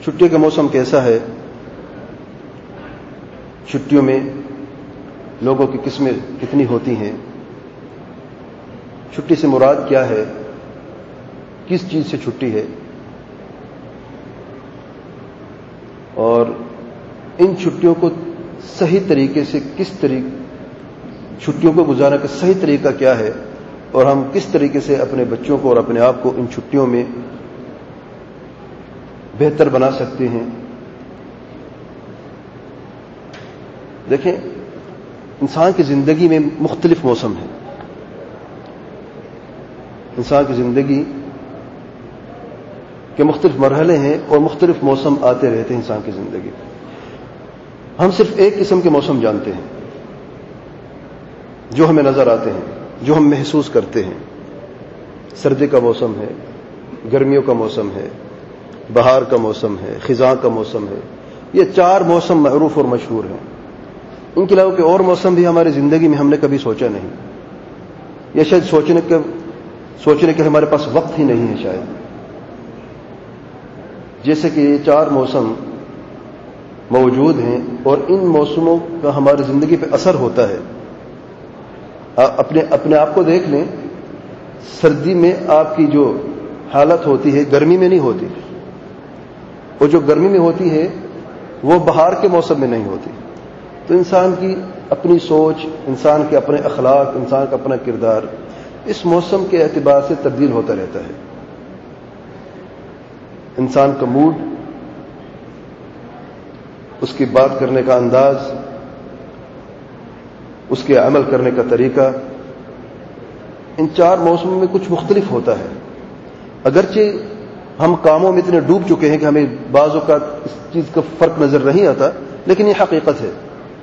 چھٹی کا موسم کیسا ہے؟ چھٹیوں میں لوگوں کی قسمیں کتنی ہوتی ہیں؟ چھٹی سے مراد کیا ہے؟ کس چیز سے چھٹی ہے؟ اور ان چھٹیوں کو صحیح طریقے سے چھٹیوں کو گزارنے کا صحیح طریقہ کیا ہے، اور ہم کس طریقے سے اپنے بچوں کو اور اپنے آپ کو ان چھٹیوں میں بہتر بنا سکتے ہیں؟ دیکھیں، انسان کی زندگی میں مختلف موسم ہیں. انسان کی زندگی کے مختلف مرحلے ہیں اور مختلف موسم آتے رہتے ہیں انسان کی زندگی. ہم صرف ایک قسم کے موسم جانتے ہیں جو ہمیں نظر آتے ہیں، جو ہم محسوس کرتے ہیں. سردی کا موسم ہے، گرمیوں کا موسم ہے، بہار کا موسم ہے، خزاں کا موسم ہے. یہ 4 موسم معروف اور مشہور ہیں. ان کے علاوہ کہ اور موسم بھی ہماری زندگی میں ہم نے کبھی سوچا نہیں. یہ شاید سوچنے کے ہمارے پاس وقت ہی نہیں ہے شاید. جیسے کہ یہ 4 موسم موجود ہیں اور ان موسموں کا ہماری زندگی پہ اثر ہوتا ہے. اپنے آپ کو دیکھ لیں، سردی میں آپ کی جو حالت ہوتی ہے گرمی میں نہیں ہوتی، اور جو گرمی میں ہوتی ہے وہ بہار کے موسم میں نہیں ہوتی. تو انسان کی اپنی سوچ، انسان کے اپنے اخلاق، انسان کا اپنا کردار اس موسم کے اعتبار سے تبدیل ہوتا رہتا ہے. انسان کا موڈ، اس کی بات کرنے کا انداز، اس کے عمل کرنے کا طریقہ ان 4 موسموں میں کچھ مختلف ہوتا ہے. اگرچہ ہم کاموں میں اتنے ڈوب چکے ہیں کہ ہمیں بعض اوقات اس چیز کا فرق نظر نہیں آتا، لیکن یہ حقیقت ہے.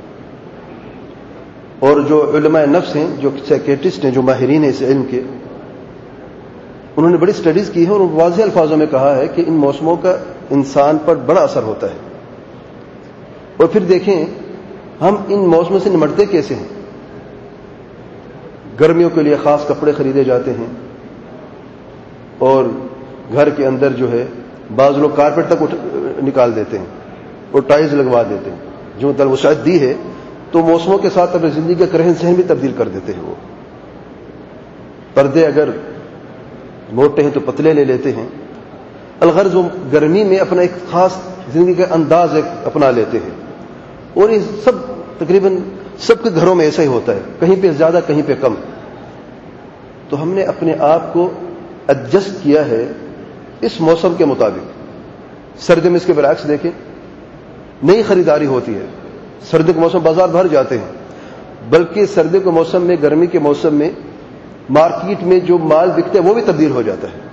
اور جو علماء نفس ہیں، جو سائیکیٹرسٹ ہیں، جو ماہرین ہیں اس علم کے، انہوں نے بڑی سٹڈیز کی ہیں اور واضح الفاظوں میں کہا ہے کہ ان موسموں کا انسان پر بڑا اثر ہوتا ہے. اور پھر دیکھیں ہم ان موسموں سے نمٹتے کیسے ہیں. گرمیوں کے لیے خاص کپڑے خریدے جاتے ہیں، اور گھر کے اندر جو ہے بعض لوگ کارپیٹ تک نکال دیتے ہیں اور ٹائلز لگوا دیتے ہیں. جو وسعت دی ہے تو موسموں کے ساتھ اپنی زندگی کا رہن سہن بھی تبدیل کر دیتے ہیں. وہ پردے اگر موٹے ہیں تو پتلے لے لیتے ہیں. الغرض وہ گرمی میں اپنا ایک خاص زندگی کا انداز اپنا لیتے ہیں. اور یہ سب تقریباً سب کے گھروں میں ایسا ہی ہوتا ہے، کہیں پہ زیادہ کہیں پہ کم. تو ہم نے اپنے آپ کو ایڈجسٹ کیا ہے اس موسم کے مطابق. سردی میں اس کے برعکس دیکھیں، نئی خریداری ہوتی ہے. سردی کے موسم بازار بھر جاتے ہیں، بلکہ سردی کے موسم میں، گرمی کے موسم میں مارکیٹ میں جو مال بکتا ہے وہ بھی تبدیل ہو جاتا ہے.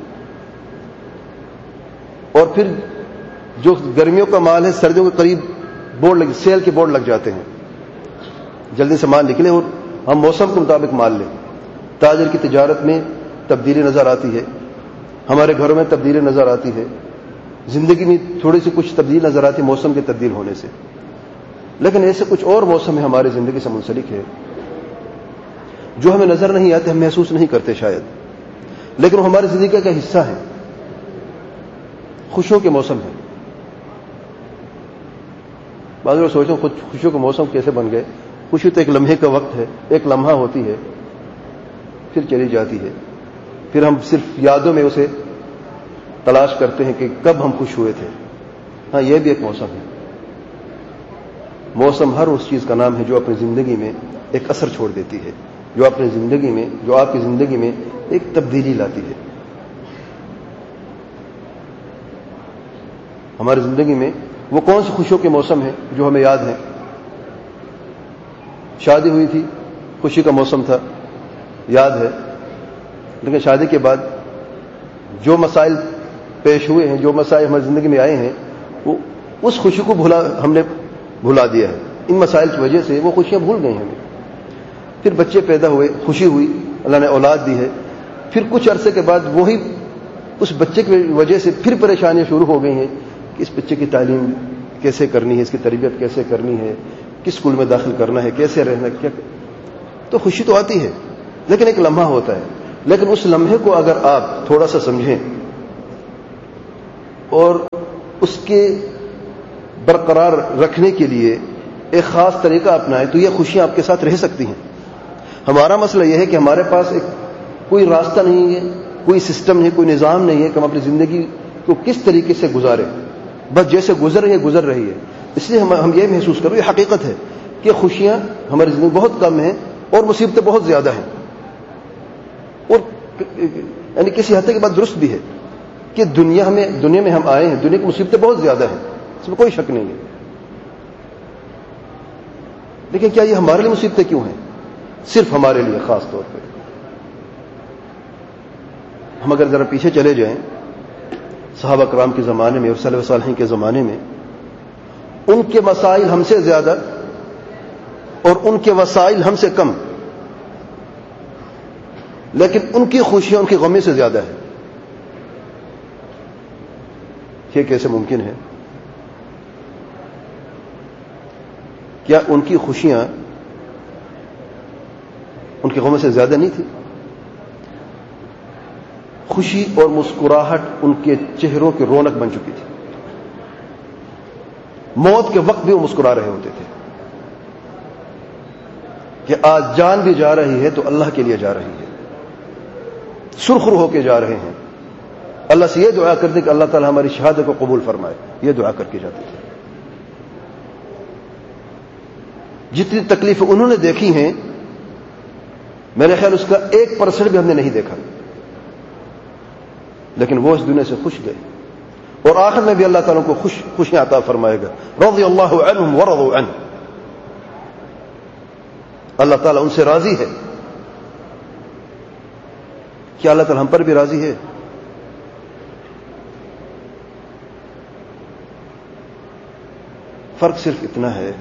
اور پھر جو گرمیوں کا مال ہے سردیوں کے قریب سیل کے بورڈ لگ جاتے ہیں، جلدی سے مال نکلے اور ہم موسم کے مطابق مال لیں. تاجر کی تجارت میں تبدیلی نظر آتی ہے، ہمارے گھروں میں تبدیلی نظر آتی ہے، زندگی میں تھوڑی سی کچھ تبدیلی نظر آتی ہے موسم کے تبدیل ہونے سے. لیکن ایسے کچھ اور موسم ہے ہماری زندگی سے منسلک ہے جو ہمیں نظر نہیں آتے، ہم محسوس نہیں کرتے شاید، لیکن وہ ہماری زندگی کا حصہ ہے. خوشیوں کے موسم ہے. بعض لوگ سوچتے ہیں خوشیوں کے موسم کیسے بن گئے. خوشی تو ایک لمحے کا وقت ہے، ایک لمحہ ہوتی ہے، پھر چلی جاتی ہے. پھر ہم صرف یادوں میں اسے تلاش کرتے ہیں کہ کب ہم خوش ہوئے تھے. ہاں، یہ بھی ایک موسم ہے. موسم ہر اس چیز کا نام ہے جو اپنی زندگی میں ایک اثر چھوڑ دیتی ہے، جو آپ کی زندگی میں ایک تبدیلی لاتی ہے. ہماری زندگی میں وہ کون سے خوشیوں کے موسم ہیں جو ہمیں یاد ہیں؟ شادی ہوئی تھی، خوشی کا موسم تھا، یاد ہے. لیکن شادی کے بعد جو مسائل پیش ہوئے ہیں، جو مسائل ہماری زندگی میں آئے ہیں، وہ اس خوشی کو ہم نے بھلا دیا ہے. ان مسائل کی وجہ سے وہ خوشیاں بھول گئی ہمیں. پھر بچے پیدا ہوئے، خوشی ہوئی، اللہ نے اولاد دی ہے. پھر کچھ عرصے کے بعد وہی اس بچے کی وجہ سے پھر پریشانیاں شروع ہو گئی ہیں کہ اس بچے کی تعلیم کیسے کرنی ہے، اس کی تربیت کیسے کرنی ہے، کس اسکول میں داخل کرنا ہے، کیسے رہنا ہے. تو خوشی تو آتی ہے، لیکن ایک لمحہ ہوتا ہے. لیکن اس لمحے کو اگر آپ تھوڑا سا سمجھیں اور اس کے برقرار رکھنے کے لیے ایک خاص طریقہ اپنائیں تو یہ خوشیاں آپ کے ساتھ رہ سکتی ہیں. ہمارا مسئلہ یہ ہے کہ ہمارے پاس کوئی راستہ نہیں ہے, کوئی سسٹم نہیں, کوئی نظام نہیں ہے کہ ہم اپنی زندگی کو کس طریقے سے گزاریں. بس جیسے گزر رہی ہے. اس لیے ہم یہ محسوس کرو, یہ حقیقت ہے کہ خوشیاں ہماری زندگی بہت کم ہیں اور مصیبتیں بہت زیادہ ہیں. اور یعنی کسی حد تک بات درست بھی ہے کہ دنیا میں ہم آئے ہیں, دنیا کی مصیبتیں بہت زیادہ ہیں, اس میں کوئی شک نہیں ہے. لیکن کیا یہ ہمارے لیے مصیبتیں کیوں ہیں؟ صرف ہمارے لیے خاص طور پہ. ہم اگر ذرا پیچھے چلے جائیں صحابہ کرام کے زمانے میں اور سلف صالحین کے زمانے میں, ان کے مسائل ہم سے زیادہ اور ان کے وسائل ہم سے کم, لیکن ان کی خوشیاں ان کی غمی سے زیادہ ہے. یہ کیسے ممکن ہے؟ کیا ان کی خوشیاں ان کی غموں سے زیادہ نہیں تھی؟ خوشی اور مسکراہٹ ان کے چہروں کی رونق بن چکی تھی. موت کے وقت بھی وہ مسکرا رہے ہوتے تھے کہ آج جان بھی جا رہی ہے تو اللہ کے لیے جا رہی ہے, سرخرو ہو کے جا رہے ہیں. اللہ سے یہ دعا کرتے کہ اللہ تعالی ہماری شہادت کو قبول فرمائے, یہ دعا کر کے جاتے تھے. جتنی تکلیفیں انہوں نے دیکھی ہیں میرے خیال اس کا 1% بھی ہم نے نہیں دیکھا, لیکن وہ اس دنیا سے خوش گئے اور آخر میں بھی اللہ تعالیٰ کو خوشیاں عطا فرمائے گا. رضی اللہ عنہم ورضوا عنہ, اللہ تعالیٰ ان سے راضی ہے. کیا اللہ تعالیٰ ہم پر بھی راضی ہے؟ فرق صرف اتنا ہے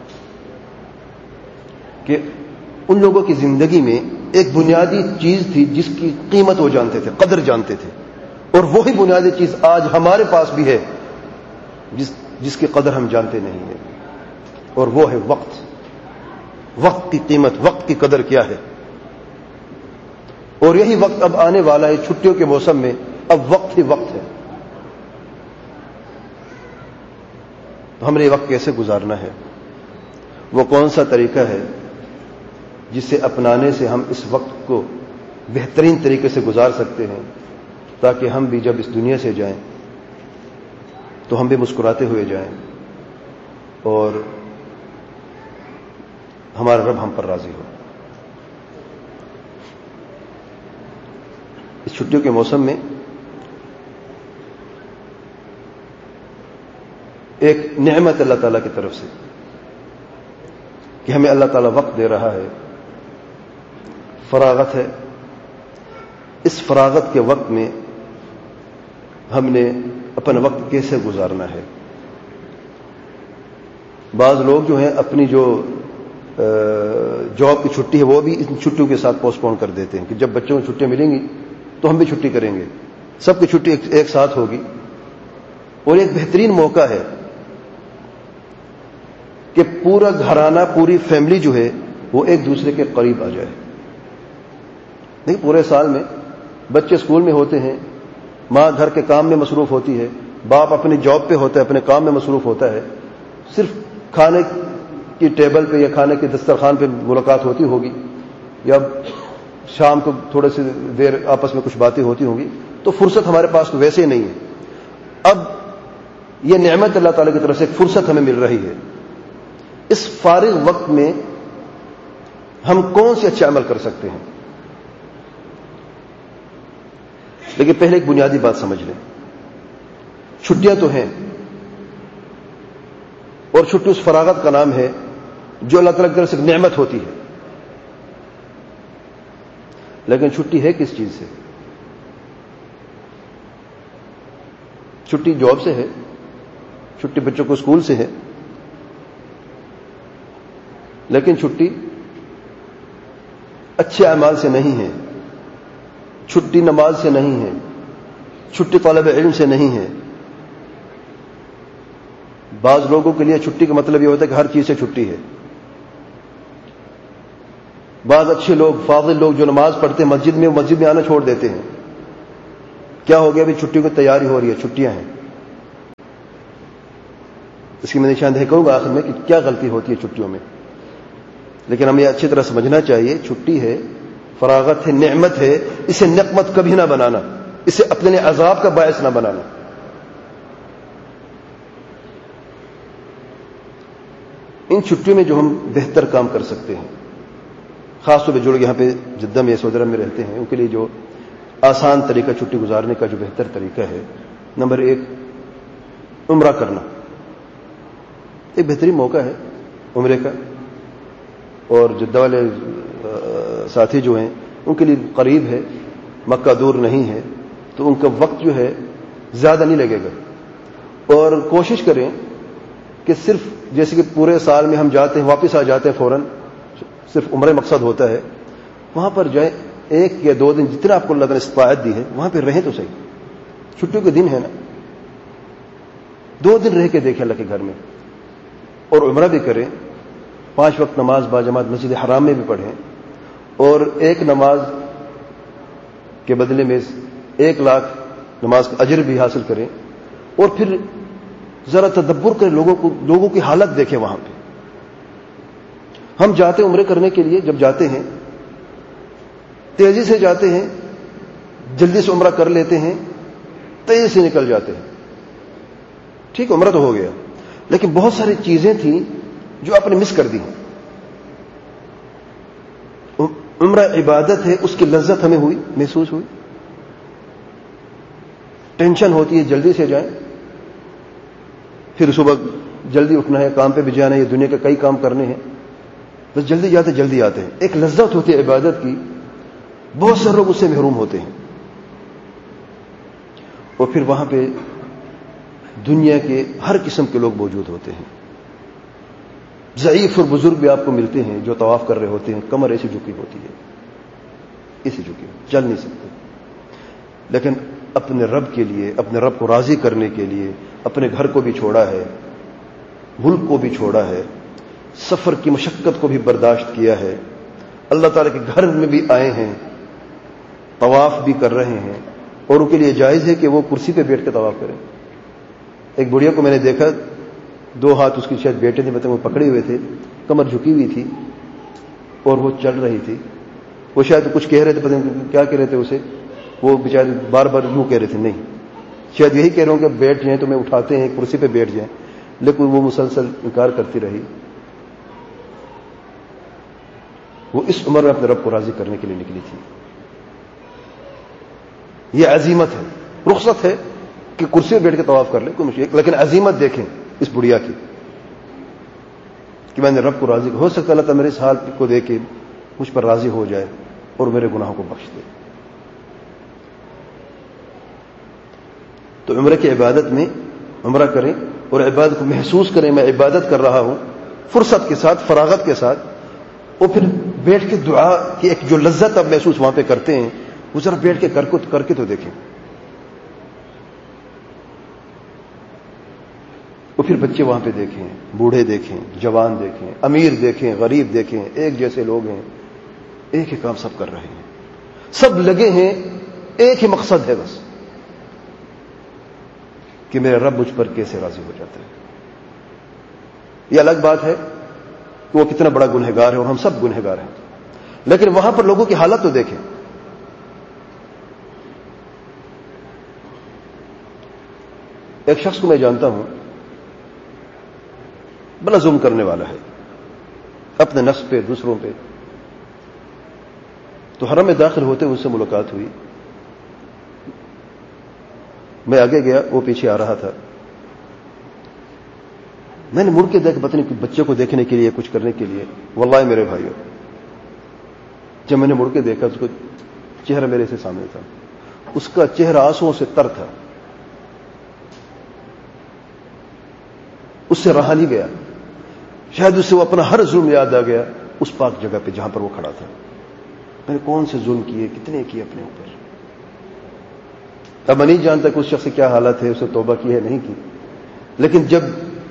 کہ ان لوگوں کی زندگی میں ایک بنیادی چیز تھی جس کی قیمت وہ جانتے تھے, قدر جانتے تھے, اور وہی بنیادی چیز آج ہمارے پاس بھی ہے جس کی قدر ہم جانتے نہیں ہیں, اور وہ ہے وقت. وقت کی قیمت, وقت کی قدر کیا ہے. اور یہی وقت اب آنے والا ہے چھٹیوں کے موسم میں. اب وقت ہی وقت ہے, تو ہم نے یہ وقت کیسے گزارنا ہے؟ وہ کون سا طریقہ ہے جسے اپنانے سے ہم اس وقت کو بہترین طریقے سے گزار سکتے ہیں تاکہ ہم بھی جب اس دنیا سے جائیں تو ہم بھی مسکراتے ہوئے جائیں اور ہمارا رب ہم پر راضی ہو. اس چھٹیوں کے موسم میں ایک نعمت اللہ تعالیٰ کی طرف سے کہ ہمیں اللہ تعالیٰ وقت دے رہا ہے, فراغت ہے. اس فراغت کے وقت میں ہم نے اپنا وقت کیسے گزارنا ہے. بعض لوگ جو ہیں اپنی جو جاب کی چھٹی ہے وہ بھی ان چھٹیوں کے ساتھ پوسٹ پون کر دیتے ہیں کہ جب بچوں کو چھٹیاں ملیں گی تو ہم بھی چھٹی کریں گے, سب کی چھٹی ایک ساتھ ہوگی. اور ایک بہترین موقع ہے کہ پورا گھرانہ, پوری فیملی جو ہے وہ ایک دوسرے کے قریب آ جائے. نہیں, پورے سال میں بچے اسکول میں ہوتے ہیں, ماں گھر کے کام میں مصروف ہوتی ہے, باپ اپنی جاب پہ ہوتا ہے, اپنے کام میں مصروف ہوتا ہے. صرف کھانے کی ٹیبل پہ یا کھانے کے دسترخوان پہ ملاقات ہوتی ہوگی, یا شام کو تھوڑے سی دیر آپس میں کچھ باتیں ہوتی ہوں گی. تو فرصت ہمارے پاس تو ویسے ہی نہیں ہے. اب یہ نعمت اللہ تعالیٰ کی طرف سے ایک فرصت ہمیں مل رہی ہے. اس فارغ وقت میں ہم کون سے اچھے عمل کر سکتے ہیں؟ لیکن پہلے ایک بنیادی بات سمجھ لیں. چھٹیاں تو ہیں اور چھٹی اس فراغت کا نام ہے جو اللہ تعالیٰ کی طرف سے ایک نعمت ہوتی ہے. لیکن چھٹی ہے کس چیز سے؟ چھٹی جاب سے ہے, چھٹی بچوں کو اسکول سے ہے, لیکن چھٹی اچھے اعمال سے نہیں ہے, چھٹی نماز سے نہیں ہے, چھٹی طالب علم سے نہیں ہے. بعض لوگوں کے لیے چھٹی کا مطلب یہ ہوتا ہے کہ ہر چیز سے چھٹی ہے. بعض اچھے لوگ, فاضل لوگ جو نماز پڑھتے ہیں مسجد میں آنا چھوڑ دیتے ہیں. کیا ہو گیا؟ ابھی چھٹی کی تیاری ہو رہی ہے, چھٹیاں ہیں. اس کی میں نشاندہی کروں گا آخر میں کہ کیا غلطی ہوتی ہے چھٹیوں میں. لیکن ہمیں اچھی طرح سمجھنا چاہیے چھٹی ہے، فراغت ہے، نعمت ہے، اسے نقمت کبھی نہ بنانا، اسے اپنے لیے عذاب کا باعث نہ بنانا. ان چھٹیوں میں جو ہم بہتر کام کر سکتے ہیں، خاص طور پہ جو لوگ یہاں پہ جدہ میں سعودی میں رہتے ہیں ان کے لیے جو آسان طریقہ چھٹی گزارنے کا جو بہتر طریقہ ہے، نمبر 1 عمرہ کرنا. ایک بہترین موقع ہے عمرے کا، اور جدہ والے ساتھی جو ہیں ان کے لیے قریب ہے، مکہ دور نہیں ہے، تو ان کا وقت جو ہے زیادہ نہیں لگے گا. اور کوشش کریں کہ صرف جیسے کہ پورے سال میں ہم جاتے ہیں واپس آ جاتے ہیں فوراً، صرف عمرہ مقصد ہوتا ہے، وہاں پر جائیں 1 یا 2 دن جتنا آپ کو اللہ تعالیٰ نے استطاعت دی ہے وہاں پہ رہیں تو صحیح. چھٹیوں کے دن ہے نا، 2 دن رہ کے دیکھیں اللہ کے گھر میں، اور عمرہ بھی کریں. 5 وقت نماز باجماعت مسجد حرام میں بھی پڑھیں، اور 1 نماز کے بدلے میں 1 لاکھ نماز کا اجر بھی حاصل کریں. اور پھر ذرا تدبر کریں، لوگوں کی حالت دیکھیں. وہاں پہ ہم جاتے ہیں عمرے کرنے کے لیے، جب جاتے ہیں تیزی سے جاتے ہیں، جلدی سے عمرہ کر لیتے ہیں، تیزی سے نکل جاتے ہیں. ٹھیک عمرہ تو ہو گیا، لیکن بہت ساری چیزیں تھیں جو آپ نے مس کر دی ہیں. عمرہ عبادت ہے، اس کی لذت ہمیں محسوس ہوئی. ٹینشن ہوتی ہے جلدی سے جائیں، پھر صبح جلدی اٹھنا ہے، کام پہ بھی جانا ہے، یہ دنیا کے کئی کام کرنے ہیں، بس جلدی جاتے ہیں. ایک لذت ہوتی ہے عبادت کی، بہت سے لوگ اس سے محروم ہوتے ہیں. اور پھر وہاں پہ دنیا کے ہر قسم کے لوگ موجود ہوتے ہیں. ضعیف اور بزرگ بھی آپ کو ملتے ہیں جو طواف کر رہے ہوتے ہیں، کمر ایسی جھکی ہوتی ہے، ایسی جھکی، چل نہیں سکتے. لیکن اپنے رب کے لیے، اپنے رب کو راضی کرنے کے لیے اپنے گھر کو بھی چھوڑا ہے، ملک کو بھی چھوڑا ہے، سفر کی مشقت کو بھی برداشت کیا ہے، اللہ تعالیٰ کے گھر میں بھی آئے ہیں، طواف بھی کر رہے ہیں، اور ان کے لیے جائز ہے کہ وہ کرسی پہ بیٹھ کے طواف کریں. ایک بڑھیا کو میں نے دیکھا، 2 ہاتھ اس کی شاید بیٹے نے وہ پکڑے ہوئے تھے، کمر جھکی ہوئی تھی اور وہ چل رہی تھی. وہ شاید کچھ کہہ رہے تھے، پتہ نہیں کیا کہہ رہے تھے اسے، وہ بیچارے بار بار یوں کہہ رہے تھے، نہیں شاید یہی کہہ رہا ہوں کہ بیٹھ جائیں تو میں اٹھاتے ہیں کرسی پہ بیٹھ جائیں، لیکن وہ مسلسل انکار کرتی رہی. وہ اس عمر میں اپنے رب کو راضی کرنے کے لیے نکلی تھی. یہ عزیمت ہے، رخصت ہے کہ کرسی پہ بیٹھ کے طواف کر لیں کوئی مشکل، لیکن عزیمت دیکھیں اس بڑھیا کی کہ میں نے رب کو راضی، ہو سکتا ہے اللہ تعالیٰ میرے اس حال کو دیکھ کے مجھ پر راضی ہو جائے اور میرے گناہوں کو بخش دے. تو عمرے کی عبادت میں عمرہ کریں اور عبادت کو محسوس کریں، میں عبادت کر رہا ہوں، فرصت کے ساتھ، فراغت کے ساتھ. اور پھر بیٹھ کے دعا کی ایک جو لذت آپ محسوس وہاں پہ کرتے ہیں، وہ ذرا بیٹھ کے کر کے تو دیکھیں. اور پھر بچے وہاں پہ دیکھیں، بوڑھے دیکھیں، جوان دیکھیں، امیر دیکھیں، غریب دیکھیں، ایک جیسے لوگ ہیں، ایک ہی کام سب کر رہے ہیں، سب لگے ہیں، ایک ہی مقصد ہے بس کہ میرا رب مجھ پر کیسے راضی ہو جاتا ہے. یہ الگ بات ہے کہ وہ کتنا بڑا گنہگار ہے، اور ہم سب گنہگار ہیں، لیکن وہاں پر لوگوں کی حالت تو دیکھیں. ایک شخص کو میں جانتا ہوں، بڑا ظلم کرنے والا ہے اپنے نفس پہ، دوسروں پہ. تو حرم میں داخل ہوتے اس سے ملاقات ہوئی، میں آگے گیا، وہ پیچھے آ رہا تھا. میں نے مڑ کے دیکھ، پتہ نہیں بچے کو دیکھنے کے لیے، کچھ کرنے کے لیے. واللہ میرے بھائیو، جب میں نے مڑ کے دیکھا اس کو، چہرہ میرے سے سامنے تھا، اس کا چہرہ آنسوؤں سے تر تھا، اس سے رہا نہیں گیا. شاید اس سے وہ اپنا ہر ظلم یاد آ گیا اس پاک جگہ پہ جہاں پر وہ کھڑا تھا. میں نے کون سے ظلم کیے، کتنے کیے اپنے اوپر. اب میں نہیں جانتا کہ اس شخص کی کیا حالت ہے، اسے توبہ کی ہے نہیں کی، لیکن جب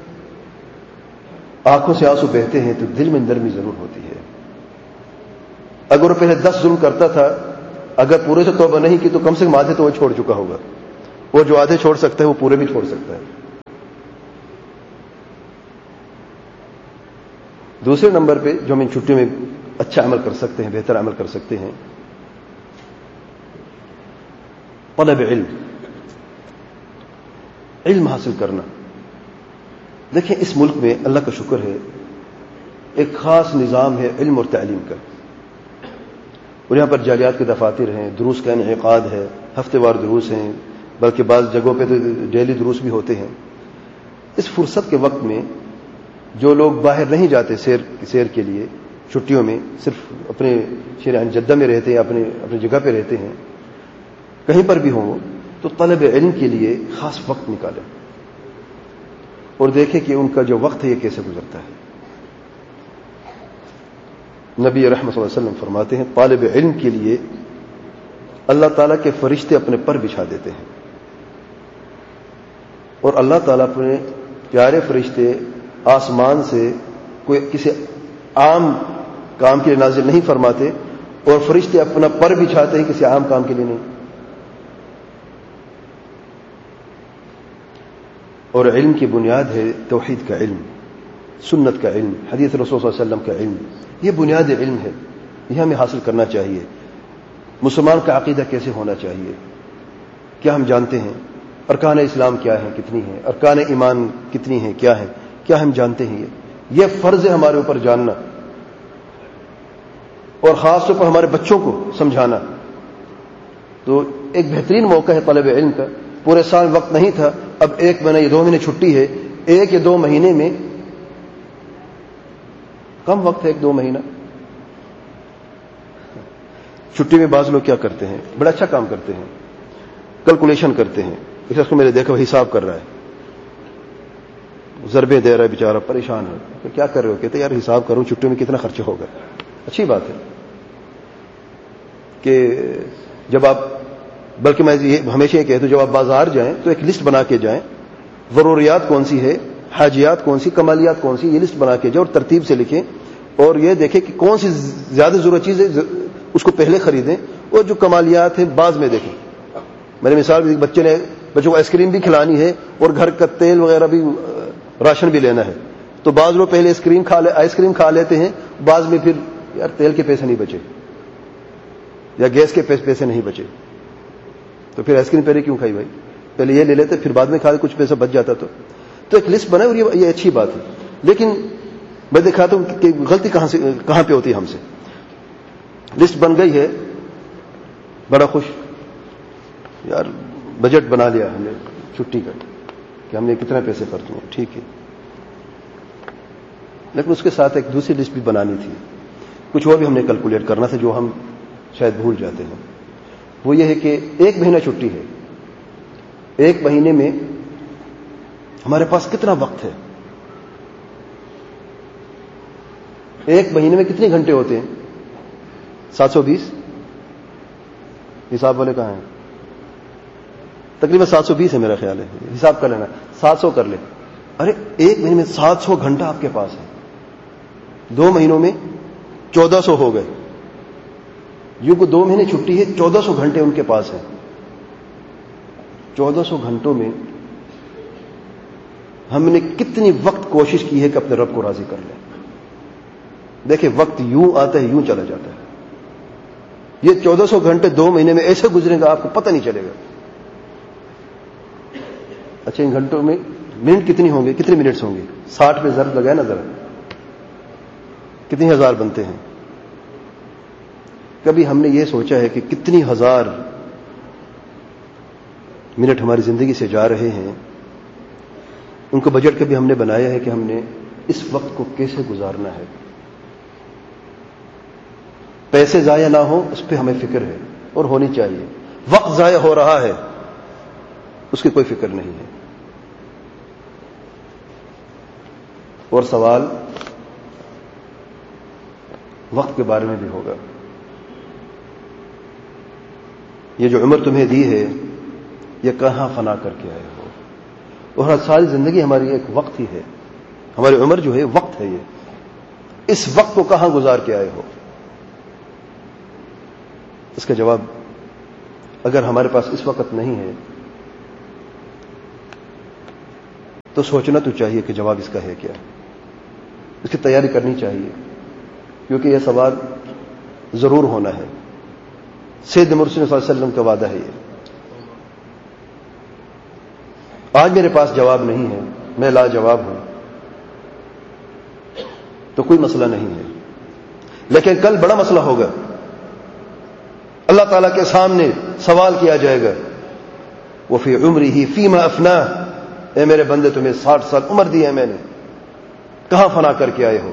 آنکھوں سے آنسو بہتے ہیں تو دل میں نرمی ضرور ہوتی ہے. اگر وہ پہلے 10 ظلم کرتا تھا، اگر پورے سے توبہ نہیں کی تو کم سے کم آدھے تو وہ چھوڑ چکا ہوگا. وہ جو آدھے چھوڑ سکتا ہے وہ پورے بھی چھوڑ سکتا ہے. دوسرے نمبر پہ جو ہم ان چھٹیوں میں اچھا عمل کر سکتے ہیں، بہتر عمل کر سکتے ہیں، طلب علم حاصل کرنا. دیکھیں اس ملک میں اللہ کا شکر ہے ایک خاص نظام ہے علم اور تعلیم کا، اور یہاں پر جالیات کے دفاتر ہیں، دروس کا انعقاد ہے، ہفتے وار دروس ہیں، بلکہ بعض جگہوں پہ تو ڈیلی دروس بھی ہوتے ہیں. اس فرصت کے وقت میں جو لوگ باہر نہیں جاتے سیر کے لیے چھٹیوں میں، صرف اپنے شہر جدہ میں رہتے ہیں، اپنی جگہ پہ رہتے ہیں، کہیں پر بھی ہوں، تو طلب علم کے لیے خاص وقت نکالیں اور دیکھیں کہ ان کا جو وقت ہے یہ کیسے گزرتا ہے. نبی رحمت صلی اللہ علیہ وسلم فرماتے ہیں طالب علم کے لیے اللہ تعالیٰ کے فرشتے اپنے پر بچھا دیتے ہیں، اور اللہ تعالیٰ اپنے پیارے فرشتے آسمان سے کوئی کسی عام کام کے لیے نازل نہیں فرماتے، اور فرشتے اپنا پر بچھاتے ہیں کسی عام کام کے لیے نہیں. اور علم کی بنیاد ہے توحید کا علم، سنت کا علم، حدیث رسول صلی اللہ علیہ وسلم کا علم. یہ بنیاد علم ہے، یہ ہمیں حاصل کرنا چاہیے. مسلمان کا عقیدہ کیسے ہونا چاہیے، کیا ہم جانتے ہیں؟ ارکان اسلام کیا ہیں، کتنی ہیں؟ ارکان ایمان کتنی ہیں، کیا ہیں؟ کیا ہم جانتے ہیں؟ یہ فرض ہے ہمارے اوپر جاننا، اور خاص طور پر ہمارے بچوں کو سمجھانا. تو ایک بہترین موقع ہے طلب علم کا. پورے سال وقت نہیں تھا، اب 1 مہینہ یا 2 مہینے چھٹی ہے. 1 یا 2 مہینے میں کم وقت ہے، 1-2 مہینہ چھٹی میں. بعض لوگ کیا کرتے ہیں، بڑا اچھا کام کرتے ہیں، کیلکولیشن کرتے ہیں. اس کو میں نے دیکھا حساب کر رہا ہے، ضربے دے رہا ہے، بیچارہ پریشان ہے. تو کیا کر رہے ہو؟ کہتے یار حساب کروں چھٹی میں کتنا خرچہ ہوگا. اچھی بات ہے کہ جب آپ، بلکہ میں ہمیشہ یہ کہتا ہوں جب آپ بازار جائیں تو ایک لسٹ بنا کے جائیں، ضروریات کون سی ہے، حاجیات کون سی، کمالیات کون سی، یہ لسٹ بنا کے جائیں اور ترتیب سے لکھیں، اور یہ دیکھیں کہ کون سی زیادہ ضرورت چیز ہے اس کو پہلے خریدیں، اور جو کمالیات ہیں بعد میں دیکھیں. میں نے مثال بچوں کو آئس کریم بھی کھلانی ہے اور گھر کا تیل وغیرہ بھی، راشن بھی لینا ہے، تو بعض لوگ پہلے آئس کریم کھا لیتے ہیں، بعض میں پھر یار تیل کے پیسے نہیں بچے یا گیس کے پیسے نہیں بچے، تو پھر آئس کریم پہلے کیوں کھائی بھائی، پہلے یہ لے لیتے پھر بعد میں کھا کچھ پیسہ بچ جاتا. تو ایک لسٹ بنائے، اور یہ اچھی بات ہے. لیکن میں دکھاتا ہوں کہ غلطی کہاں پہ ہوتی ہے ہم سے. لسٹ بن گئی ہے، بڑا خوش، یار بجٹ بنا لیا ہم نے چھٹی کا کہ ہم نے کتنے پیسے خرچ ہوئے، ٹھیک ہے. لیکن اس کے ساتھ ایک دوسری لسٹ بھی بنانی تھی، کچھ اور بھی ہم نے کیلکولیٹ کرنا تھا جو ہم شاید بھول جاتے ہیں. وہ یہ ہے کہ 1 مہینہ چھٹی ہے، 1 مہینے میں ہمارے پاس کتنا وقت ہے، 1 مہینے میں کتنے گھنٹے ہوتے ہیں؟ 720. حساب والے کہاں ہیں؟ تقریباً 720 ہے میرا خیال ہے. حساب کر لینا، 700 کر لیں. ارے 1 مہینے میں 700 گھنٹہ آپ کے پاس ہے، 2 مہینوں میں 1400 ہو گئے. یوں کو 2 مہینے چھٹی ہے، 1400 گھنٹے ان کے پاس ہیں. 1400 گھنٹوں میں ہم نے کتنی وقت کوشش کی ہے کہ اپنے رب کو راضی کر لیں. دیکھیں وقت یوں آتا ہے، یوں چلا جاتا ہے. یہ 1400 گھنٹے 2 مہینے میں ایسے گزریں گا آپ کو پتہ نہیں چلے گا. اچھا ان گھنٹوں میں منٹ کتنی ہوں گے، کتنے منٹس ہوں گے؟ 60 پہ ضرب لگائے نا ذرا، کتنی ہزار بنتے ہیں. کبھی ہم نے یہ سوچا ہے کہ کتنی ہزار منٹ ہماری زندگی سے جا رہے ہیں؟ ان کو بجٹ کبھی ہم نے بنایا ہے کہ ہم نے اس وقت کو کیسے گزارنا ہے؟ پیسے ضائع نہ ہو اس پہ ہمیں فکر ہے، اور ہونی چاہیے. وقت ضائع ہو رہا ہے اس کی کوئی فکر نہیں ہے. اور سوال وقت کے بارے میں بھی ہوگا. یہ جو عمر تمہیں دی ہے یہ کہاں فنا کر کے آئے ہو؟ اور ہر ساری زندگی ہماری ایک وقت ہی ہے، ہماری عمر جو ہے وقت ہے. یہ اس وقت کو کہاں گزار کے آئے ہو؟ اس کا جواب اگر ہمارے پاس اس وقت نہیں ہے تو سوچنا تو چاہیے کہ جواب اس کا ہے کیا. اس کی تیاری کرنی چاہیے، کیونکہ یہ سوال ضرور ہونا ہے. سید مرسل صلی اللہ علیہ وسلم کا وعدہ ہے. یہ آج میرے پاس جواب نہیں ہے، میں لاجواب ہوں، تو کوئی مسئلہ نہیں ہے، لیکن کل بڑا مسئلہ ہوگا. اللہ تعالیٰ کے سامنے سوال کیا جائے گا، وفی عمرہ فیما افناہ، اے میرے بندے تمہیں 60 سال عمر دی ہے میں نے، کہاں فنا کر کے آئے ہو؟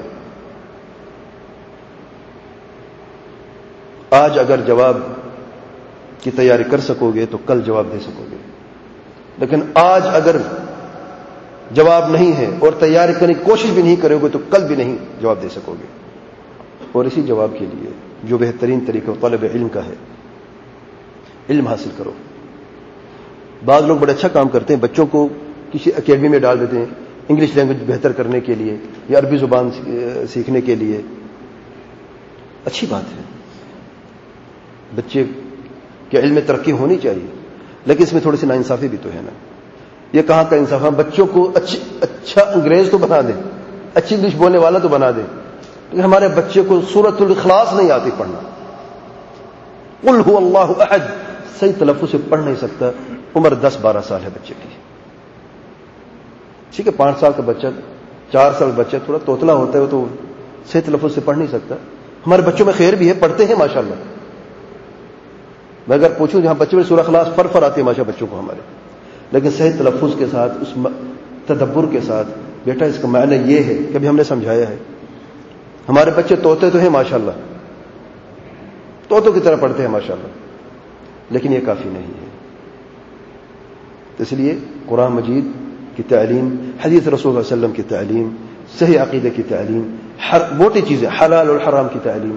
آج اگر جواب کی تیاری کر سکو گے تو کل جواب دے سکو گے، لیکن آج اگر جواب نہیں ہے اور تیاری کرنے کی کوشش بھی نہیں کرو گے تو کل بھی نہیں جواب دے سکو گے. اور اسی جواب کے لیے جو بہترین طریقہ طلب علم کا ہے، علم حاصل کرو. بعض لوگ بڑا اچھا کام کرتے ہیں، بچوں کو کسی اکیڈمی میں ڈال دیتے ہیں انگلش لینگویج بہتر کرنے کے لیے یا عربی زبان سیکھنے کے لیے. اچھی بات ہے، بچے کے علم میں ترقی ہونی چاہیے، لیکن اس میں تھوڑی سی ناانصافی بھی تو ہے نا. یہ کہاں کا انصاف؟ ہم بچوں کو اچھا انگریز تو بنا دیں، اچھی انگلش بولنے والا تو بنا دیں، لیکن ہمارے بچے کو سورۃ الاخلاص نہیں آتی پڑھنا. قل هو اللہ احد صحیح تلفظ سے پڑھ نہیں سکتا. عمر 10-12 سال ہے بچے کی. ٹھیک ہے، 5 سال کا بچہ، 4 سال بچہ تھوڑا توتلا ہوتا ہے، وہ تو صحیح تلفظ سے پڑھ نہیں سکتا. ہمارے بچوں میں خیر بھی ہے، پڑھتے ہیں ماشاءاللہ. میں اگر پوچھوں جہاں بچے میں سورہ اخلاص فر آتی ہے ماشاء بچوں کو ہمارے، لیکن صحیح تلفظ کے ساتھ، اس تدبر کے ساتھ، بیٹا اس کا معنی یہ ہے، کبھی ہم نے سمجھایا ہے؟ ہمارے بچے طوطے تو ہیں ماشاءاللہ، طوطوں کی طرح پڑھتے ہیں ماشاءاللہ، لیکن یہ کافی نہیں ہے. تو اس لیے قرآن مجید کی تعلیم، حدیث رسول اللہ علیہ وسلم کی تعلیم، صحیح عقیدے کی تعلیم، موٹی چیزیں حلال اور حرام کی تعلیم،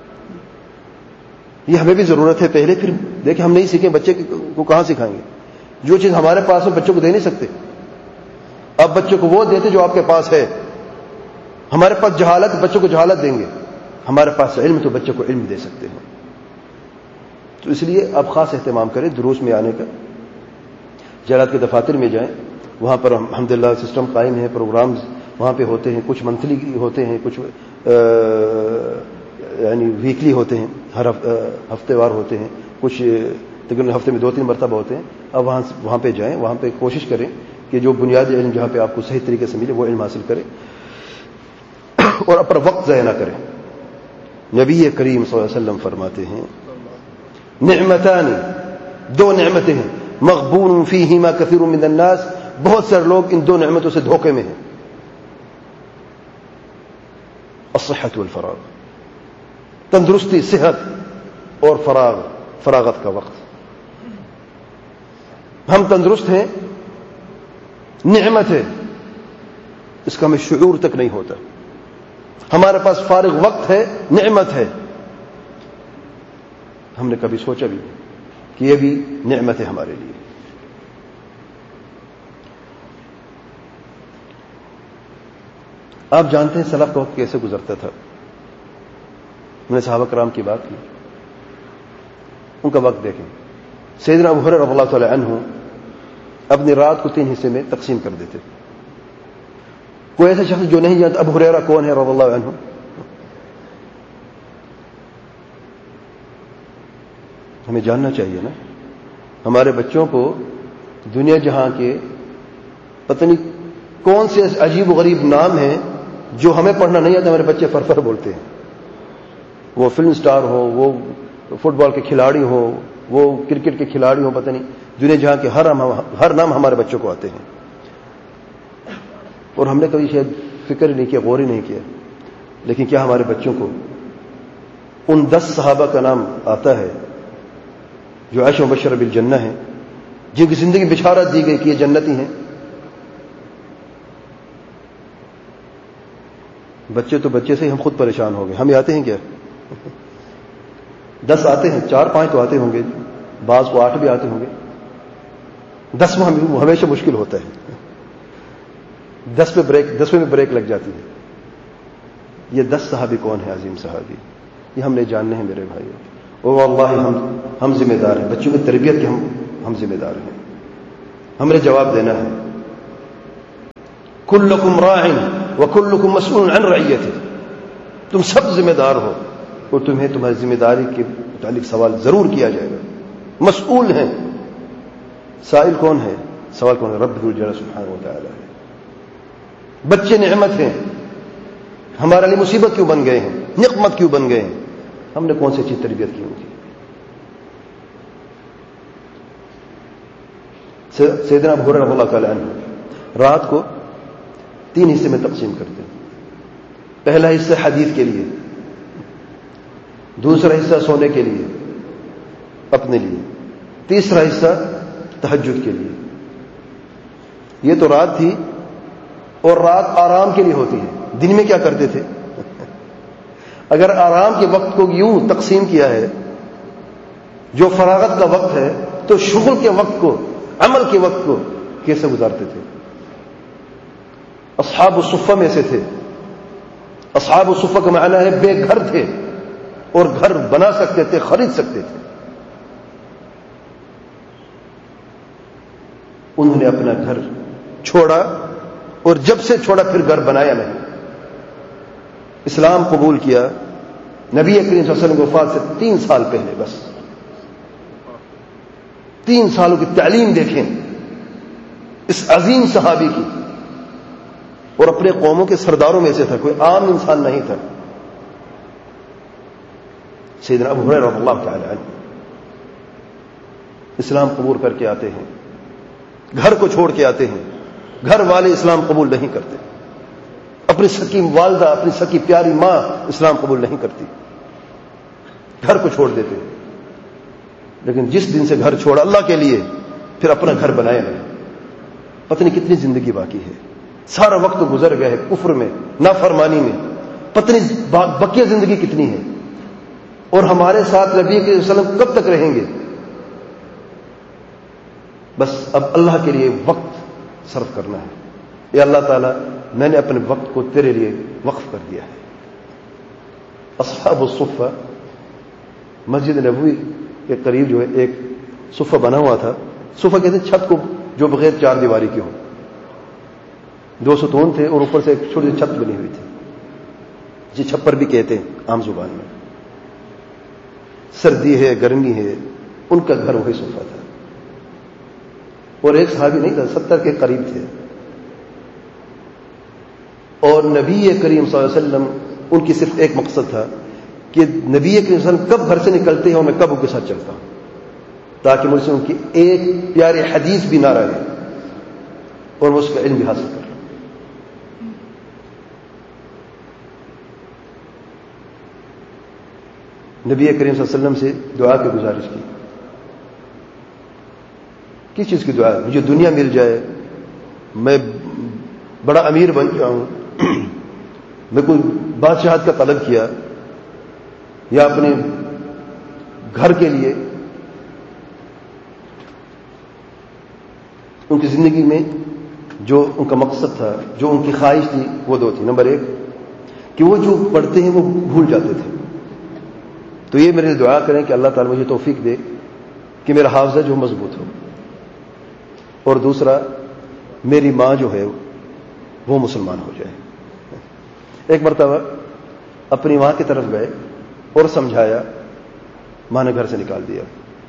یہ ہمیں بھی ضرورت ہے. پہلے پھر دیکھیں ہم نہیں سیکھیں، بچے کو کہاں سکھائیں گے؟ جو چیز ہمارے پاس ہے بچوں کو دے نہیں سکتے. اب بچوں کو وہ دیتے جو آپ کے پاس ہے. ہمارے پاس جہالت، بچوں کو جہالت دیں گے. ہمارے پاس علم تو بچوں کو علم دے سکتے ہیں. تو اس لیے آپ خاص اہتمام کریں دروس میں آنے کا. جہالت کے دفاتر میں جائیں، وہاں پر الحمدللہ سسٹم قائم ہے، پروگرامز وہاں پہ ہوتے ہیں، کچھ منتھلی ہوتے ہیں، کچھ یعنی ویکلی ہوتے ہیں، ہر ہفتے وار ہوتے ہیں، کچھ تقریباً ہفتے میں 2-3 مرتبہ ہوتے ہیں. اب وہاں پہ جائیں، وہاں پہ کوشش کریں کہ جو بنیادی علم جہاں پہ آپ کو صحیح طریقے سے ملے وہ علم حاصل کریں اور اپنا وقت ضائع نہ کریں. نبی کریم صلی اللہ علیہ وسلم فرماتے ہیں نعمتان، 2 نعمتیں ہیں، مغبون فیہما کثیر من الناس، بہت سارے لوگ ان 2 نعمتوں سے دھوکے میں ہیں. الصحت والفراغ، تندرستی، صحت اور فراغت کا وقت. ہم تندرست ہیں، نعمت ہے، اس کا ہمیں شعور تک نہیں ہوتا. ہمارے پاس فارغ وقت ہے، نعمت ہے، ہم نے کبھی سوچا بھی نہیں کہ یہ بھی نعمت ہے ہمارے لیے. آپ جانتے ہیں سلف کا وقت کیسے گزرتا تھا. میں نے صحابہ کرام کی بات کی، ان کا وقت دیکھیں. سیدنا ابو ہریرہ رضی اللہ تعالی عنہ اپنی رات کو 3 حصے میں تقسیم کر دیتے. کوئی ایسا شخص جو نہیں جانتا ابو ہریرہ کون ہے رضی اللہ عنہ؟ ہمیں جاننا چاہیے نا. ہمارے بچوں کو دنیا جہاں کے پتہ نہیں کون سے عجیب و غریب نام ہیں جو ہمیں پڑھنا نہیں آتا، ہمارے بچے فرفر بولتے ہیں. وہ فلم سٹار ہو، وہ فٹ بال کے کھلاڑی ہو، وہ کرکٹ کے کھلاڑی ہو، پتہ نہیں دنیا جہاں کے ہر نام ہمارے بچوں کو آتے ہیں. اور ہم نے کبھی شاید فکر نہیں کیا، غور ہی نہیں کیا. لیکن کیا ہمارے بچوں کو ان 10 صحابہ کا نام آتا ہے جو عائشہ مبشرہ بالجنہ ہیں، جن کی زندگی بشارت دی گئی کہ یہ جنتی ہیں؟ بچے تو بچے سے ہی ہم خود پریشان ہو گئے. ہمیں آتے ہیں کیا؟ 10 آتے ہیں، 4-5 تو آتے ہوں گے، بعض کو 8 بھی آتے ہوں گے. 10واں ہمیشہ مشکل ہوتا ہے. 10ویں میں بریک لگ جاتی ہے. یہ 10 صحابی کون ہیں؟ عظیم صحابی، یہ ہم نے جاننے ہیں میرے بھائی. اور واللہ ہم ذمہ دار ہیں، بچوں کی تربیت کے ہم ذمہ دار ہیں. ہم نے جواب دینا ہے. کلکم راع وکلکم مسئول عن رعیتہ، تم سب ذمہ دار ہو اور تمہیں تمہاری ذمہ داری کے متعلق سوال ضرور کیا جائے گا. مسئول ہیں، سائل کون ہے؟ سوال کون ہے؟ رب الجلال سبحانہ و تعالی ہے. بچے نعمت ہیں، ہمارے لیے مصیبت کیوں بن گئے ہیں، نقمت کیوں بن گئے ہیں؟ ہم نے کون سی چیز تربیت کی ان کی؟ سیدنا ابو ہریرہ رضی اللہ تعالی عنہ رات کو 3 حصے میں تقسیم کرتے ہیں. پہلا حصہ حدیث کے لیے، دوسرا حصہ سونے کے لیے اپنے لیے، تیسرا حصہ تہجد کے لیے. یہ تو رات تھی، اور رات آرام کے لیے ہوتی ہے. دن میں کیا کرتے تھے؟ اگر آرام کے وقت کو یوں تقسیم کیا ہے، جو فراغت کا وقت ہے، تو شغل کے وقت کو، عمل کے وقت کو کیسے گزارتے تھے؟ اصحاب الصفہ میں سے تھے. اصحاب الصفہ کا معنی ہے بے گھر تھے، اور گھر بنا سکتے تھے، خرید سکتے تھے. انہوں نے اپنا گھر چھوڑا، اور جب سے چھوڑا پھر گھر بنایا نہیں. اسلام قبول کیا نبی کریم صلی اللہ علیہ وسلم کی وفات سے 3 سال پہلے. بس 3 سالوں کی تعلیم دیکھیں اس عظیم صحابی کی، اور اپنے قوموں کے سرداروں میں سے تھا، کوئی عام انسان نہیں تھا. سیدنا ابو ہریرہ رضی اللہ تعالی عنہ اسلام قبول کر کے آتے ہیں، گھر کو چھوڑ کے آتے ہیں. گھر والے اسلام قبول نہیں کرتے، اپنی سکی والدہ، اپنی سکی پیاری ماں اسلام قبول نہیں کرتی، گھر کو چھوڑ دیتے. لیکن جس دن سے گھر چھوڑا اللہ کے لیے، پھر اپنا گھر بنایا نہیں. پتہ نہیں کتنی زندگی باقی ہے، سارا وقت گزر گیا ہے کفر میں، نافرمانی میں. پتہ نہیں بقیہ زندگی کتنی ہے، اور ہمارے ساتھ نبی کے وسلم کب تک رہیں گے؟ بس اب اللہ کے لیے وقت صرف کرنا ہے. یا اللہ تعالیٰ، میں نے اپنے وقت کو تیرے لیے وقف کر دیا ہے. اصحاب الصفہ، مسجد نبوی کے قریب جو ہے ایک صفہ بنا ہوا تھا. صفہ کہتے ہیں چھت کو جو بغیر 4 دیواری کی ہو. 2 ستون تھے، اور اوپر سے ایک چھوٹی سی چھت بنی ہوئی تھی، جی چھپر بھی کہتے ہیں عام زبان میں. سردی ہے، گرمی ہے، ان کا گھر وہی صفہ تھا. اور ایک صحابی نہیں تھا، 70 کے قریب تھے. اور نبی کریم صلی اللہ علیہ وسلم، ان کی صرف ایک مقصد تھا کہ نبی کریم صلی اللہ علیہ وسلم کب گھر سے نکلتے ہیں اور میں کب ان کے ساتھ چلتا ہوں، تاکہ مجھ سے ان کی ایک پیاری حدیث بھی نہ رہے اور میں اس کا علم بھی حاصل کر لوں. نبی کریم صلی اللہ علیہ وسلم سے دعا کی گزارش کی. کس چیز کی دعا؟ مجھے دنیا مل جائے، میں بڑا امیر بن جاؤں، میں کوئی بادشاہت کا طلب کیا، یا اپنے گھر کے لیے. ان کی زندگی میں جو ان کا مقصد تھا، جو ان کی خواہش تھی، وہ 2 تھی. نمبر 1 کہ وہ جو پڑھتے ہیں وہ بھول جاتے تھے. تو یہ میرے دعا کریں کہ اللہ تعالیٰ مجھے توفیق دے کہ میرا حافظہ جو مضبوط ہو. اور دوسرا، میری ماں جو ہے وہ مسلمان ہو جائے. ایک مرتبہ اپنی ماں کی طرف گئے اور سمجھایا، ماں نے گھر سے نکال دیا.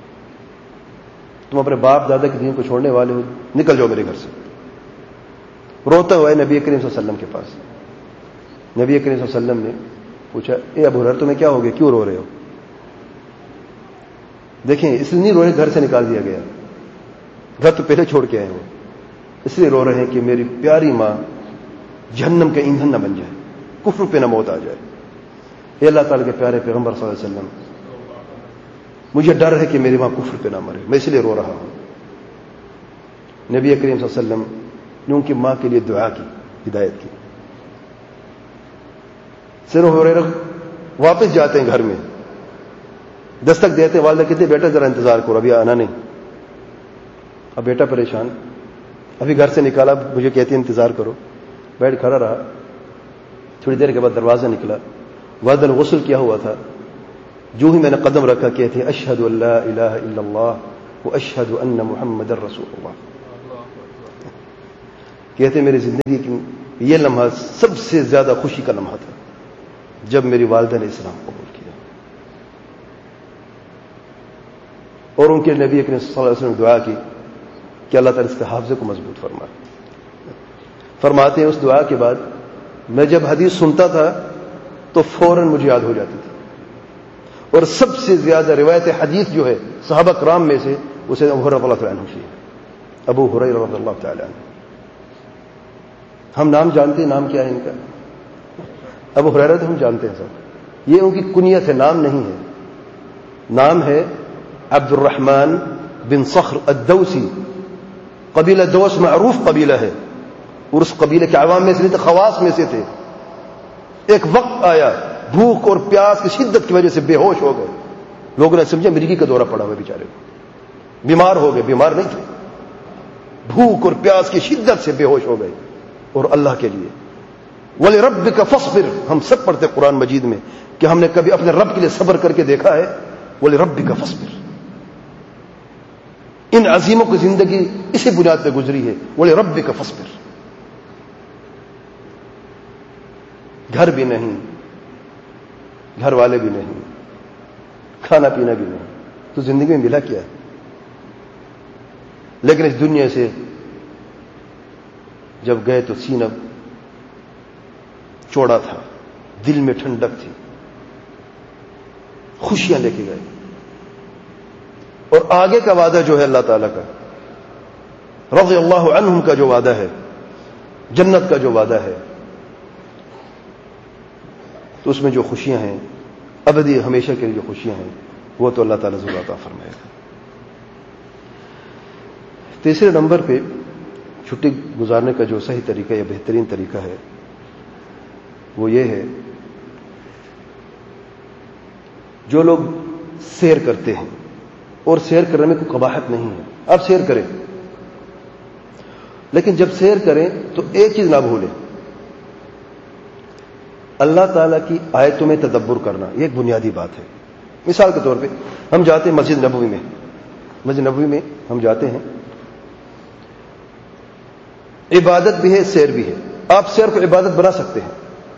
تم اپنے باپ دادا کے دین کو چھوڑنے والے ہو، نکل جاؤ میرے گھر سے. روتا ہوا ہے نبی کریم صلی اللہ علیہ وسلم کے پاس. نبی کریم صلی اللہ علیہ وسلم نے پوچھا، اے ابو ہریرہ تمہیں کیا ہو گیا، کیوں رو رہے ہو؟ دیکھیں، اس لیے نہیں رو رہے گھر سے نکال دیا گیا، گھر تو پہلے چھوڑ کے آئے ہو، اس لیے رو رہے ہیں کہ میری پیاری ماں جہنم کا ایندھن نہ بن جائے، کفر پہ نہ موت آ جائے. اے اللہ تعالیٰ کے پیارے پیغمبر صلی اللہ علیہ وسلم، مجھے ڈر ہے کہ میری ماں کفر پہ نہ مرے، میں اس لیے رو رہا ہوں. نبی کریم صلی اللہ علیہ وسلم نے ان کی ماں کے لیے دعا کی، ہدایت کی. سیدنا ابو ہریرہ واپس جاتے ہیں گھر میں، دستک دیتے ہیں، والدہ کہتے بیٹا ذرا انتظار کرو، ابھی آنا نہیں. اب بیٹا پریشان، ابھی گھر سے نکالا، مجھے کہتی انتظار کرو. بیٹھ کھڑا رہا. تھوڑی دیر کے بعد دروازہ نکلا، والدہ نے غسل کیا ہوا تھا. جو ہی میں نے قدم رکھا کہتے ہیں اشہد ان لا الہ الا اللہ واشہد ان محمد رسول اللہ. کہتے میری زندگی کی یہ لمحہ سب سے زیادہ خوشی کا لمحہ تھا جب میری والدہ نے اسلام قبول کیا اور ان کے نبی اکرم صلی اللہ علیہ وسلم نے دعا کی کہ اللہ تعالیٰ اس کے حافظے کو مضبوط فرمائے. فرماتے ہیں اس دعا کے بعد میں جب حدیث سنتا تھا تو فوراً مجھے یاد ہو جاتی تھی. اور سب سے زیادہ روایت حدیث جو ہے صحابہ کرام میں سے اسے ابو ہریرہ رضی اللہ تعالیٰ عنہ کی ہے. ابو ہریرہ رضی اللہ تعالیٰ عنہ. ہم نام جانتے ہیں, نام کیا ہے ان کا؟ ابو ہریرہ تو ہم جانتے ہیں سب, یہ ان کی کنیت ہے, نام نہیں ہے. نام ہے عبد الرحمن بن صخر الدوسی. قبیلہ دوس معروف قبیلہ ہے اور اس قبیلے کے عوام میں سے نہیں, خواص میں سے تھے. ایک وقت آیا بھوک اور پیاس کی شدت کی وجہ سے بے ہوش ہو گئے. لوگوں نے سمجھا مرگی کا دورہ پڑا ہوا بیچارے کو, بیمار ہو گئے. بیمار نہیں تھے, بھوک اور پیاس کی شدت سے بے ہوش ہو گئے. اور اللہ کے لیے وَلِرَبِّكَ فَاصْبِرْ, ہم سب پڑھتے قرآن مجید میں کہ ہم نے کبھی اپنے رب کے لیے صبر کر کے دیکھا ہے. وَلِرَبِّكَ فَاصْبِرْ, ان عظیموں کی زندگی اسی بنیاد پہ گزری ہے. وَلِرَبِّكَ فَاصْبِرْ. گھر بھی نہیں, گھر والے بھی نہیں, کھانا پینا بھی نہیں, تو زندگی میں ملا کیا ہے؟ لیکن اس دنیا سے جب گئے تو سینہ چوڑا تھا, دل میں ٹھنڈک تھی, خوشیاں لے کے گئے. اور آگے کا وعدہ جو ہے اللہ تعالیٰ کا, رضی اللہ عنہم کا جو وعدہ ہے, جنت کا جو وعدہ ہے, تو اس میں جو خوشیاں ہیں ابدی ہمیشہ کے لیے جو خوشیاں ہیں وہ تو اللہ تعالیٰ ضرور عطا فرمائے گا. تیسرے نمبر پہ چھٹی گزارنے کا جو صحیح طریقہ یا بہترین طریقہ ہے وہ یہ ہے, جو لوگ سیر کرتے ہیں, اور سیر کرنے میں کوئی قباحت نہیں ہے, آپ سیر کریں, لیکن جب سیر کریں تو ایک چیز نہ بھولیں, اللہ تعالیٰ کی آیتوں میں تدبر کرنا. یہ ایک بنیادی بات ہے. مثال کے طور پہ ہم جاتے ہیں مسجد نبوی میں, مسجد نبوی میں ہم جاتے ہیں, عبادت بھی ہے, سیر بھی ہے. آپ سیر کو عبادت بنا سکتے ہیں.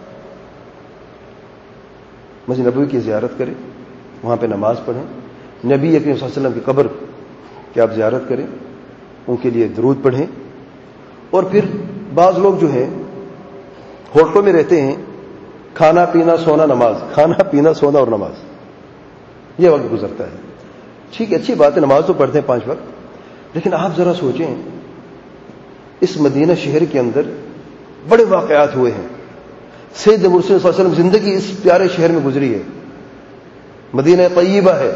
مسجد نبوی کی زیارت کریں, وہاں پہ نماز پڑھیں, نبی اکرم صلی اللہ علیہ وسلم کی قبر کی آپ زیارت کریں, ان کے لیے درود پڑھیں. اور پھر بعض لوگ جو ہیں ہوٹلوں میں رہتے ہیں, کھانا پینا سونا نماز, کھانا پینا سونا اور نماز, یہ وقت گزرتا ہے. ٹھیک ہے, اچھی بات ہے, نماز تو پڑھتے ہیں 5 وقت, لیکن آپ ذرا سوچیں اس مدینہ شہر کے اندر بڑے واقعات ہوئے ہیں. سید مرسل صلی اللہ علیہ وسلم زندگی اس پیارے شہر میں گزری ہے, مدینہ طیبہ ہے.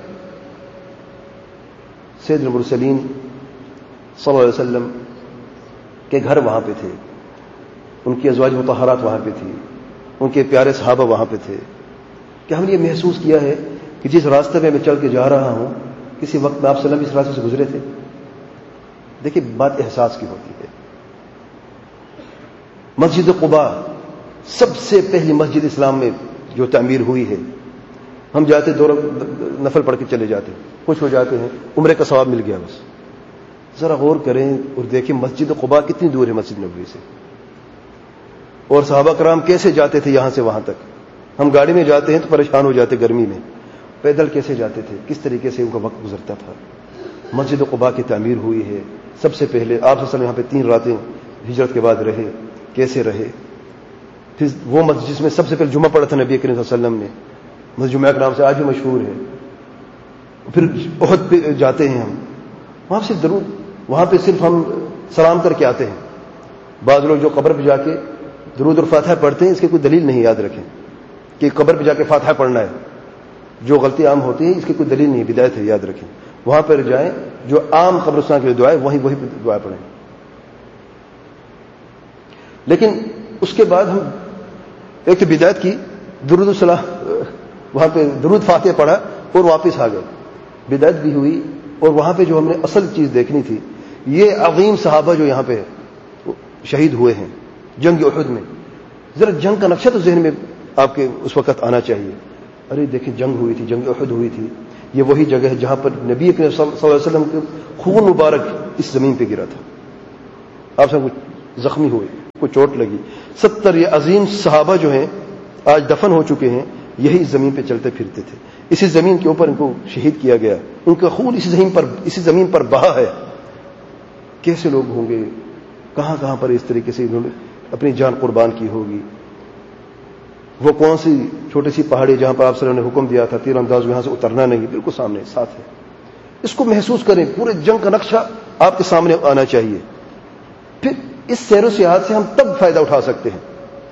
سید المرسلین صلی اللہ علیہ وسلم کے گھر وہاں پہ تھے, ان کی ازواج مطہرات وہاں پہ تھی, ان کے پیارے صحابہ وہاں پہ تھے. کہ ہم نے یہ محسوس کیا ہے کہ جس راستے میں میں چل کے جا رہا ہوں کسی وقت میں آپ صلی اللہ علیہ وسلم اس راستے سے گزرے تھے. دیکھیے بات احساس کی ہوتی ہے. مسجد قباء سب سے پہلی مسجد اسلام میں جو تعمیر ہوئی ہے, ہم جاتے دو نفل پڑھ کے چلے جاتے, خوش ہو جاتے ہیں, عمرے کا ثواب مل گیا بس. ذرا غور کریں اور دیکھیں مسجد قباء کتنی دور ہے مسجد نبوی سے, اور صحابہ کرام کیسے جاتے تھے یہاں سے وہاں تک. ہم گاڑی میں جاتے ہیں تو پریشان ہو جاتے گرمی میں, پیدل کیسے جاتے تھے, کس طریقے سے ان کا وقت گزرتا تھا. مسجد قباء کی تعمیر ہوئی ہے سب سے پہلے. آپ صلی اللہ علیہ وسلم یہاں پہ 3 راتیں ہجرت کے بعد رہے, کیسے رہے. پھر وہ مسجد جس میں سب سے پہلے جمعہ پڑھا تھا نبی کریم صلی اللہ علیہ وسلم نے, مسجد جمعہ کے نام سے آج بھی مشہور ہے. پھر احد پہ جاتے ہیں ہم, وہاں صرف درود, وہاں پہ صرف ہم سلام کر کے آتے ہیں. بعض لوگ جو قبر پہ جا کے درود اور فاتحہ پڑھتے ہیں, اس کی کوئی دلیل نہیں, یاد رکھیں کہ قبر پہ جا کے فاتحہ پڑھنا ہے. جو غلطی عام ہوتی ہے اس کی کوئی دلیل نہیں, بدعت ہے, یاد رکھیں. وہاں پر جائیں, جو عام قبرستان کے لیے دعائیں وہی دعا پڑھیں. لیکن اس کے بعد ہم ایک تو بدعت کی, درود الصلاح وہاں پہ درود فاتحہ پڑھا اور واپس آ گئے, بدعت بھی ہوئی. اور وہاں پہ جو ہم نے اصل چیز دیکھنی تھی, یہ عظیم صحابہ جو یہاں پہ شہید ہوئے ہیں جنگ احد میں, ذرا جنگ کا نقشہ تو ذہن میں آپ کے اس وقت آنا چاہیے. ارے دیکھیں جنگ ہوئی تھی, جنگ احد ہوئی تھی, یہ وہی جگہ ہے جہاں پر نبی صلی اللہ علیہ وسلم کے خون مبارک اس زمین پہ گرا تھا. آپ سب زخمی ہوئے, کو چوٹ لگی. 70 یہ عظیم صحابہ جو ہیں آج دفن ہو چکے ہیں, یہی زمین پہ چلتے پھرتے تھے. اسی زمین کے اوپر ان کو شہید کیا گیا, ان کا خون اسی زمین پر بہا ہے. کیسے لوگ ہوں گے, کہاں کہاں پر اس طریقے سے انہوں نے اپنی جان قربان کی ہوگی. وہ کون سی چھوٹی سی پہاڑی جہاں پر آپ صلی اللہ علیہ وسلم نے حکم دیا تھا تیر انداز یہاں سے اترنا نہیں, بالکل سامنے ساتھ ہے. اس کو محسوس کریں, پورے جنگ کا نقشہ آپ کے سامنے آنا چاہیے. پھر اس سیر و سیاحت سے ہم تب فائدہ اٹھا سکتے ہیں.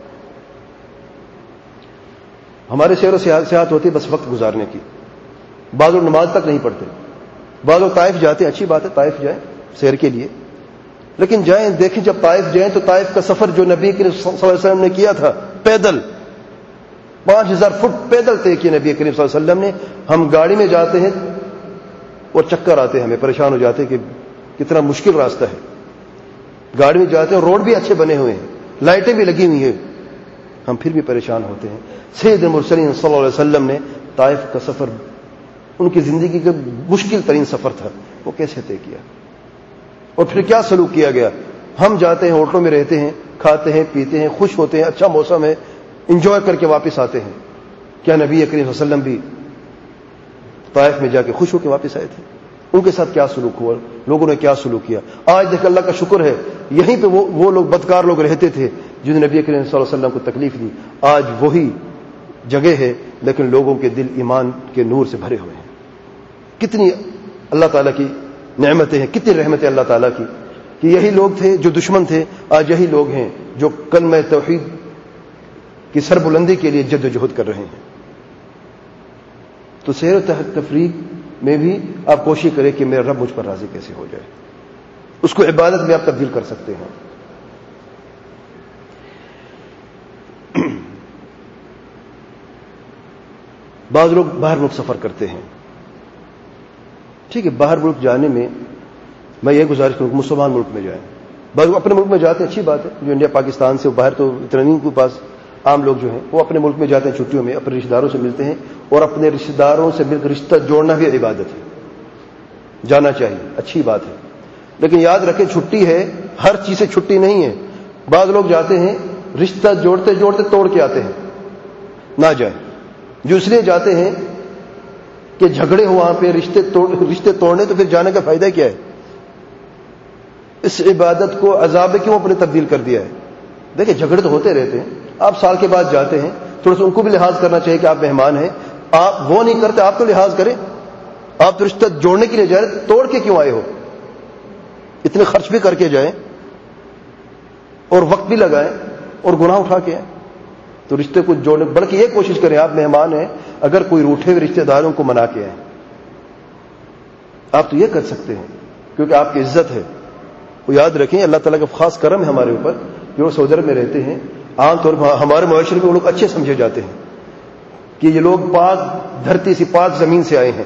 ہمارے سیر و سیاحت ہوتی ہے بس وقت گزارنے کی. بعض لوگ نماز تک نہیں پڑھتے, بعض لوگ طائف جاتے ہیں, اچھی بات ہے طائف جائیں سیر کے لیے, لیکن جائیں دیکھیں جب طائف جائیں تو طائف کا سفر جو نبی کریم صلی اللہ علیہ وسلم نے کیا تھا پیدل, 5000 فٹ پیدل طے کیا نبی کریم صلی اللہ علیہ وسلم نے. ہم گاڑی میں جاتے ہیں اور چکر آتے ہیں, ہمیں پریشان ہو جاتے ہیں کہ کتنا مشکل راستہ ہے. گاڑی میں جاتے ہیں, روڈ بھی اچھے بنے ہوئے ہیں, لائٹیں بھی لگی ہوئی ہیں, ہم پھر بھی پریشان ہوتے ہیں. سید المرسلین صلی اللہ علیہ وسلم نے طائف کا سفر ان کی زندگی کا مشکل ترین سفر تھا, وہ کیسے طے کیا اور پھر کیا سلوک کیا گیا. ہم جاتے ہیں, ہوٹلوں میں رہتے ہیں, کھاتے ہیں پیتے ہیں, خوش ہوتے ہیں, اچھا موسم ہے, انجوائے کر کے واپس آتے ہیں. کیا نبی کریم صلی اللہ علیہ وسلم بھی طائف میں جا کے خوش ہو کے واپس آئے تھے؟ ان کے ساتھ کیا سلوک ہوا, لوگوں نے کیا سلوک کیا؟ آج دیکھ اللہ کا شکر ہے یہیں پہ وہ لوگ بدکار لوگ رہتے تھے جنہوں نے نبی کریم صلی اللہ علیہ وسلم کو تکلیف دی, آج وہی جگہ ہے لیکن لوگوں کے دل ایمان کے نور سے بھرے ہوئے ہیں. کتنی اللہ تعالیٰ کی نعمتیں ہیں, کتنی رحمتیں اللہ تعالیٰ کی کہ یہی لوگ تھے جو دشمن تھے, آج یہی لوگ ہیں جو کلمہ توحید کی سربلندی کے لیے جد و جہد کر رہے ہیں. تو سیر و تفریح میں بھی آپ کوشش کریں کہ میرا رب مجھ پر راضی کیسے ہو جائے, اس کو عبادت میں آپ تبدیل کر سکتے ہیں. بعض لوگ باہر ملک سفر کرتے ہیں, ٹھیک ہے, باہر ملک جانے میں میں یہ گزارش کروں کہ مسلمان ملک میں جائیں. بعض لوگ اپنے ملک میں جاتے ہیں, اچھی بات ہے, جو انڈیا پاکستان سے باہر تو اتنا نہیں, کے پاس عام لوگ جو ہیں وہ اپنے ملک میں جاتے ہیں چھٹیوں میں, اپنے رشتہ داروں سے ملتے ہیں, اور اپنے رشتہ داروں سے مل کر رشتہ جوڑنا بھی عبادت ہے, جانا چاہیے, اچھی بات ہے. لیکن یاد رکھیں چھٹی ہے, ہر چیز سے چھٹی نہیں ہے. بعض لوگ جاتے ہیں رشتہ جوڑتے جوڑتے توڑ کے آتے ہیں, نہ جائیں. جو اس لیے جاتے ہیں کہ جھگڑے ہو وہاں پہ رشتے توڑنے, تو پھر جانے کا فائدہ کیا ہے؟ اس عبادت کو عذاب کیوں اپنے تبدیل کر دیا ہے؟ دیکھیں جھگڑے تو ہوتے رہتے ہیں, آپ سال کے بعد جاتے ہیں, تھوڑا سا ان کو بھی لحاظ کرنا چاہیے کہ آپ مہمان ہیں, آپ وہ نہیں کرتے, آپ تو لحاظ کریں. آپ تو رشتہ جوڑنے کے لیے جا رہے, توڑ کے کیوں آئے ہو؟ اتنے خرچ بھی کر کے جائیں اور وقت بھی لگائیں اور گناہ اٹھا کے آئیں. تو رشتے کو جوڑنے, بلکہ یہ کوشش کریں آپ مہمان ہیں, اگر کوئی روٹھے ہوئے رشتے داروں کو منا کے آئیں. آپ تو یہ کر سکتے ہیں کیونکہ آپ کی عزت ہے. وہ یاد رکھیں اللہ تعالیٰ کا خاص کرم ہے ہمارے اوپر, جو سعودی عرب میں رہتے ہیں, عام طور پر ہمارے معاشرے میں وہ لوگ اچھے سمجھے جاتے ہیں کہ یہ لوگ پاک دھرتی سے, پاک زمین سے آئے ہیں,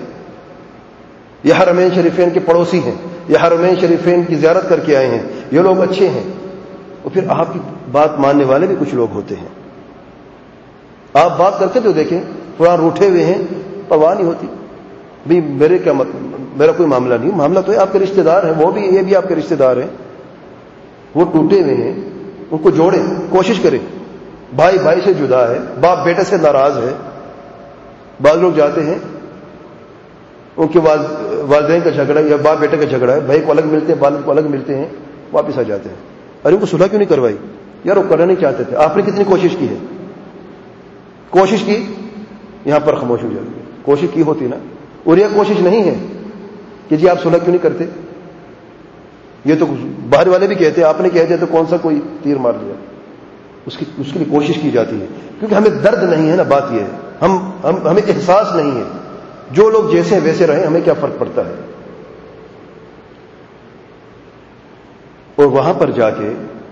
یہ حرمین شریفین کے پڑوسی ہیں, یہ حرمین شریفین کی زیارت کر کے آئے ہیں, یہ لوگ اچھے ہیں. اور پھر آپ کی بات ماننے والے بھی کچھ لوگ ہوتے ہیں. آپ بات کرتے تو دیکھیں قرآن روٹھے ہوئے ہیں, پرواہ نہیں ہوتی, بھی میرے کیا میرا کوئی معاملہ نہیں. معاملہ تو ہے, آپ کے رشتہ دار ہیں, وہ بھی, یہ بھی آپ کے رشتہ دار ہیں, وہ ٹوٹے ہوئے ہیں, ان کو جوڑیں, کوشش کریں. بھائی بھائی سے جدا ہے, باپ بیٹے سے ناراض ہے. بعض لوگ جاتے ہیں ان کے والدین کا جھگڑا یا باپ بیٹے کا جھگڑا ہے, بھائی کو الگ ملتے ہیں, والد کو الگ ملتے ہیں, واپس آ جاتے ہیں. ارے ان کو صلح کیوں نہیں کروائی یار؟ وہ کرنا نہیں چاہتے تھے. آپ نے کتنی کوشش کی ہے؟ کوشش کی, یہاں پر خاموش ہو جاتی. کوشش کی ہوتی نا, اور یہ کوشش نہیں ہے کہ جی آپ صلح کیوں نہیں کرتے. یہ تو باہر والے بھی کہتے ہیں, آپ نے کہتے تو کون سا کوئی تیر مار دیا. اس کے لیے کوشش کی جاتی ہے کیونکہ ہمیں درد نہیں ہے نا. بات یہ ہے ہمیں احساس نہیں ہے. جو لوگ جیسے ویسے رہیں, ہمیں کیا فرق پڑتا ہے. اور وہاں پر جا کے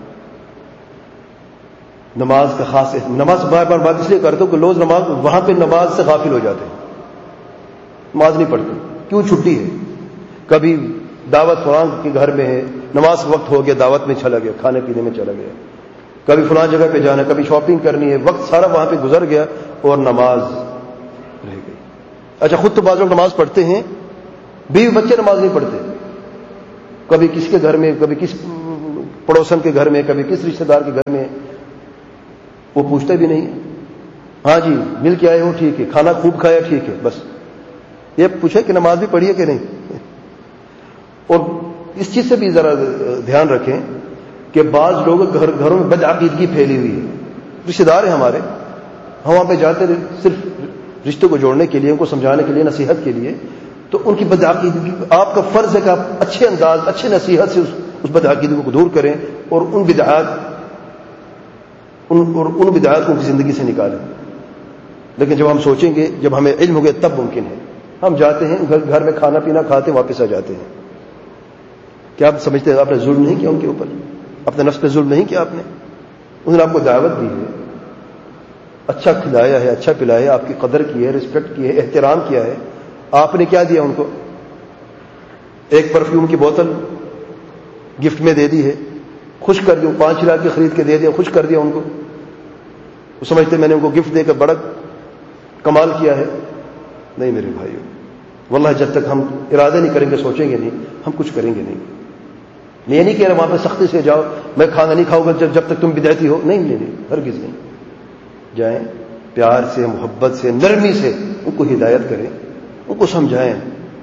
نماز کا خاص, نماز بار بار بات اس لیے کرتا ہوں کہ لوگ وہاں پہ نماز سے غافل ہو جاتے ہیں, نماز نہیں پڑھتے. کیوں؟ چھٹی ہے. کبھی دعوت فلاں کے گھر میں ہے, نماز وقت ہو گیا, دعوت میں چلا گیا, کھانے پینے میں چلا گیا, کبھی فلاں جگہ پہ جانا, کبھی شاپنگ کرنی ہے, وقت سارا وہاں پہ گزر گیا اور نماز رہ گئی. اچھا خود تو بعض لوگ نماز پڑھتے ہیں, بیوی بچے نماز نہیں پڑھتے. کبھی کس کے گھر میں, کبھی پڑوسن کے گھر میں, کبھی کس رشتہ دار کے گھر میں, وہ پوچھتا بھی نہیں. ہاں جی مل کے آئے ہو, ٹھیک ہے, کھانا خوب کھایا, ٹھیک ہے, بس یہ پوچھے کہ نماز بھی پڑھی ہے کہ نہیں. اور اس چیز سے بھی ذرا دھیان رکھیں کہ بعض لوگ گھروں میں بدعقیدگی پھیلی ہوئی ہے. رشتہ دار ہیں ہمارے, ہم وہاں پہ جاتے صرف رشتوں کو جوڑنے کے لیے, ان کو سمجھانے کے لیے, نصیحت کے لیے, تو ان کی بدعقیدگی آپ کا فرض ہے کہ آپ اچھے انداز, اچھے نصیحت سے اس بدعقیدگی کو دور کریں اور ان بدعات کو ان کی زندگی سے نکالیں. لیکن جب ہم سوچیں گے, جب ہمیں علم ہو گیا تب ممکن ہے. ہم جاتے ہیں گھر میں کھانا پینا کھاتے واپس آ جاتے ہیں. کیا آپ سمجھتے ہیں آپ نے ظلم نہیں کیا ان کے اوپر؟ اپنے نفس پہ ظلم نہیں کیا آپ نے؟ انہوں نے آپ کو دعوت دی ہے, اچھا کھلایا ہے, اچھا پلایا ہے, آپ کی قدر کی ہے, رسپیکٹ کی ہے, احترام کیا ہے. آپ نے کیا دیا ان کو؟ ایک پرفیوم کی بوتل گفٹ میں دے دی ہے, خوش کر دیا, 5 لاکھ کی خرید کے دے دیا, خوش کر دیا ان کو. وہ سمجھتے میں نے ان کو گفٹ دے کر بڑا کمال کیا ہے. نہیں میرے بھائیو, واللہ جب تک ہم ارادہ نہیں کریں گے, سوچیں گے نہیں, ہم کچھ کریں گے نہیں. یہ نہیں کہہ رہے وہاں پہ سختی سے جاؤ, میں کھانا نہیں کھاؤں گا جب تک تم بدعتی ہو. نہیں, ہرگز نہیں. جائیں پیار سے, محبت سے, نرمی سے ان کو ہدایت کریں, ان کو سمجھائیں.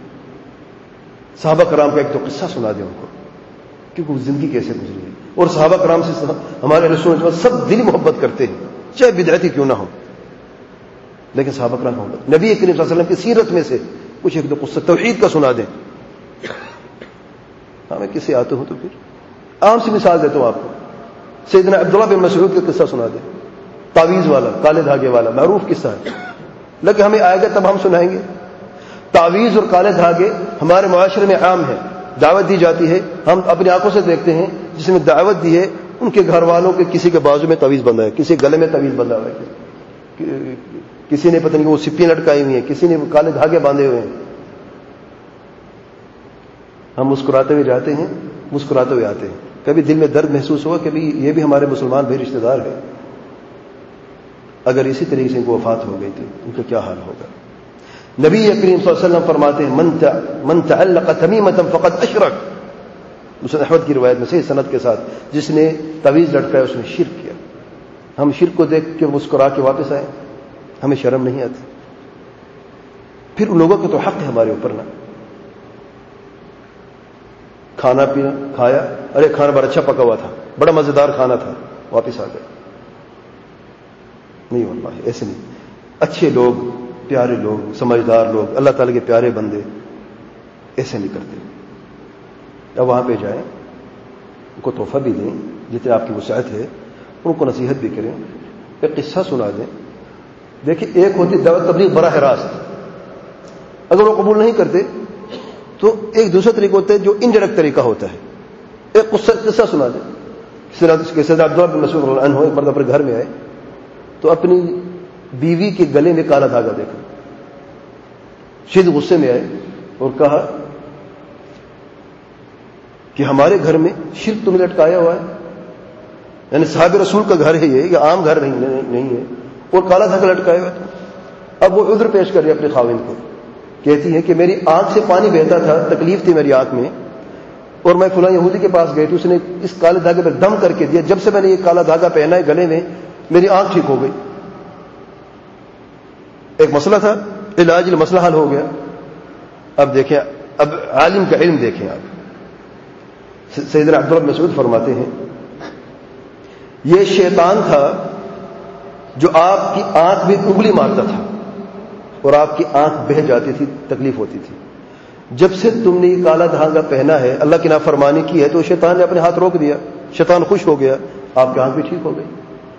صحابہ کرام کا ایک تو قصہ سنا دیں ان کو کہ وہ زندگی کیسے گزری ہے. اور صحابہ کرام سے ہمارے رسول سب دلی محبت کرتے ہیں, چاہے بدعتی کیوں نہ ہو, لیکن صحابہ کرام محبت. نبی کریم صلی اللہ علیہ وسلم کی سیرت میں سے کچھ ایک دو قصہ توحید کا سنا دیں. میں کسی آتے ہوں تو پھر عام سی مثال دیتا ہوں آپ کو. سیدنا عبداللہ بن مسعود کا قصہ سنا دیں, تعویذ والا, کالے دھاگے والا, معروف قصہ ہے, لیکن ہمیں آئے گا تب ہم سنائیں گے. تعویذ اور کالے دھاگے ہمارے معاشرے میں عام ہے, دعوت دی جاتی ہے, ہم اپنی آنکھوں سے دیکھتے ہیں. جس نے دعوت دی ہے ان کے گھر والوں کے کسی کے بازو میں تعویذ بندھا ہے, کسی گلے میں تعویذ بندھا ہوا ہے, کسی نے پتہ نہیں وہ سپی لٹکائی ہوئی ہیں, کسی نے کالے دھاگے باندھے ہوئے ہیں. ہم مسکراتے ہوئے جاتے ہیں, مسکراتے ہوئے آتے ہیں. کبھی دل میں درد محسوس ہوا کہ یہ بھی ہمارے مسلمان بھائی رشتہ دار ہیں, اگر اسی طریقے سے ان کو وفات ہو گئی تھی ان کا کیا حال ہوگا. نبی کریم صلی اللہ علیہ وسلم فرماتے ہیں من تعلق تمیمۃ فقد اشرک. مسند احمد کی روایت میں صحیح سند کے ساتھ, جس نے تعویذ لٹکایا اس نے شرک کیا. ہم شرک کو دیکھ کے مسکرا کے واپس آئے, ہمیں شرم نہیں آتی. پھر ان لوگوں کا تو حق ہے ہمارے اوپر نا. کھانا پینا کھایا, ارے کھانا بڑا اچھا پکا ہوا تھا, بڑا مزیدار کھانا تھا, واپس آ گئے. نہیں واللہ ایسے نہیں. اچھے لوگ, پیارے لوگ, سمجھدار لوگ, اللہ تعالیٰ کے پیارے بندے ایسے نہیں کرتے. اب وہاں پہ جائیں, ان کو تحفہ بھی دیں جتنے آپ کی وسعت ہے, ان کو نصیحت بھی کریں, ایک قصہ سنا دیں. دیکھیں ایک ہوتی دعوت تبلیغ براہ راست, اگر وہ قبول نہیں کرتے تو ایک دوسرا طریقہ ہوتا ہے جو انڈائریکٹ طریقہ ہوتا ہے. ایک قصہ سنا دیں. سیدنا عبداللہ بن مسعود رضی اللہ عنہ ایک مرتبہ اپنے گھر میں آئے تو اپنی بیوی کے گلے میں کالا دھاگا دیکھا, شدید غصے میں آئے اور کہا کہ ہمارے گھر میں شرک تم نے لٹکایا ہوا ہے, یعنی صحابہ رسول کا گھر ہے یہ عام گھر نہیں ہے, اور کالا دھاگا لٹکایا ہوا تھا. اب وہ عذر پیش کر رہی اپنے خاوند کو, کہتی ہے کہ میری آنکھ سے پانی بہتا تھا, تکلیف تھی میری آنکھ میں, اور میں فلاں یہودی کے پاس گئی تو اس نے اس کالے دھاگے پر دم کر کے دیا, جب سے میں نے یہ کالا دھاگا پہنا ہے گلے میں میری آنکھ ٹھیک ہو گئی. ایک مسئلہ تھا, علاج مسئلہ حل ہو گیا. اب دیکھیں, اب عالم کا علم دیکھیں آپ. سیدنا عبداللہ بن مسعود فرماتے ہیں یہ شیطان تھا جو آپ کی آنکھ میں انگلی مارتا تھا اور آپ کی آنکھ بہہ جاتی تھی, تکلیف ہوتی تھی. جب سے تم نے یہ کالا دھاگا پہنا ہے, اللہ کی نافرمانی کی ہے, تو شیطان نے اپنے ہاتھ روک دیا, شیطان خوش ہو گیا, آپ کی آنکھ بھی ٹھیک ہو گئی.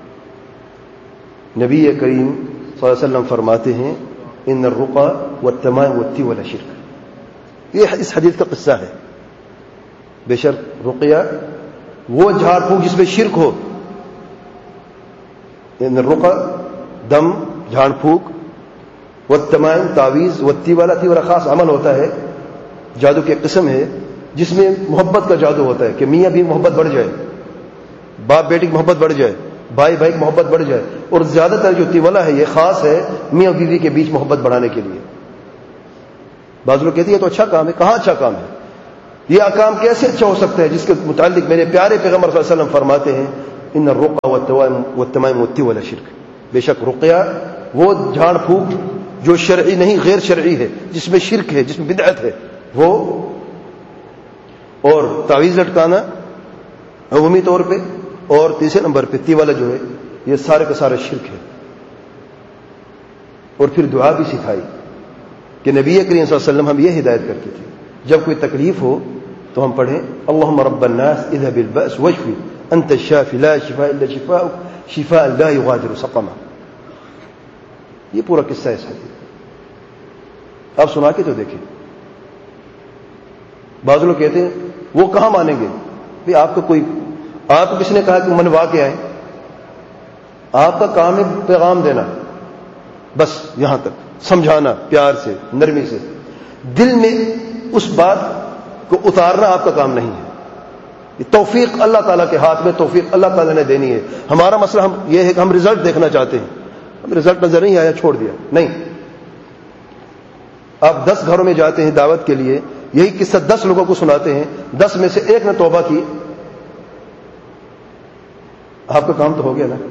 نبی کریم صلی اللہ علیہ وسلم فرماتے ہیں ان الرقى والتمائم والتي والشرك. یہ اس حدیث کا قصہ ہے. بے شک رقیہ وہ جھاڑ پھونک جس میں شرک ہو, ان الرقى دم جھاڑ پھونک, والتمائم تعویذ, والتی والا خاص عمل ہوتا ہے, جادو کی قسم ہے جس میں محبت کا جادو ہوتا ہے کہ میاں بھی محبت بڑھ جائے, باپ بیٹی کی محبت بڑھ جائے, بھائی بھائی کی محبت بڑھ جائے. اور زیادہ تر جو تیولا ہے یہ خاص ہے میاں بیوی کے بیچ محبت بڑھانے کے لیے. بعض لوگ کہتے ہیں یہ تو اچھا کام ہے. کہاں اچھا کام ہے؟ یہ کام کیسے اچھا ہو سکتا ہے جس کے متعلق میرے پیارے پیغمبر صلی اللہ علیہ وسلم فرماتے ہیں ان الرقى والتمائم والتول شرک، بے شک رقیہ وہ جھاڑ پھونک جو شرعی نہیں غیر شرعی ہے، جس میں شرک ہے، جس میں بدعت ہے وہ، اور تعویذ لٹکانا عمومی طور پہ، اور تیسرے نمبر پہ تیوالا جو ہے یہ سارے کا سارا شرک ہے۔ اور پھر دعا بھی سکھائی کہ نبی کریم صلی اللہ علیہ وسلم ہم یہ ہدایت کرتے تھے جب کوئی تکلیف ہو تو ہم پڑھیں اللہم رب الناس اذهب البأس واشفی انت الشافی لا شفاء الا شفاءک شفاء لا یغادر سقما۔ یہ پورا قصہ ہے حدیث، آپ سنا کے تو دیکھیں۔ بعض لوگ کہتے ہیں وہ کہاں مانیں گے؟ بھئی آپ کو کس نے کہا کہ منوا کے آئیں؟ آپ کا کام ہے پیغام دینا، بس یہاں تک، سمجھانا پیار سے نرمی سے، دل میں اس بات کو اتارنا آپ کا کام نہیں ہے۔ یہ توفیق اللہ تعالیٰ کے ہاتھ میں، توفیق اللہ تعالیٰ نے دینی ہے۔ ہمارا مسئلہ یہ ہے کہ ہم رزلٹ دیکھنا چاہتے ہیں، ہم رزلٹ نظر نہیں آیا چھوڑ دیا، نہیں۔ آپ 10 گھروں میں جاتے ہیں دعوت کے لیے، یہی قصہ 10 لوگوں کو سناتے ہیں، 10 میں سے ایک نے توبہ کی، آپ کا کام تو ہو گیا نا۔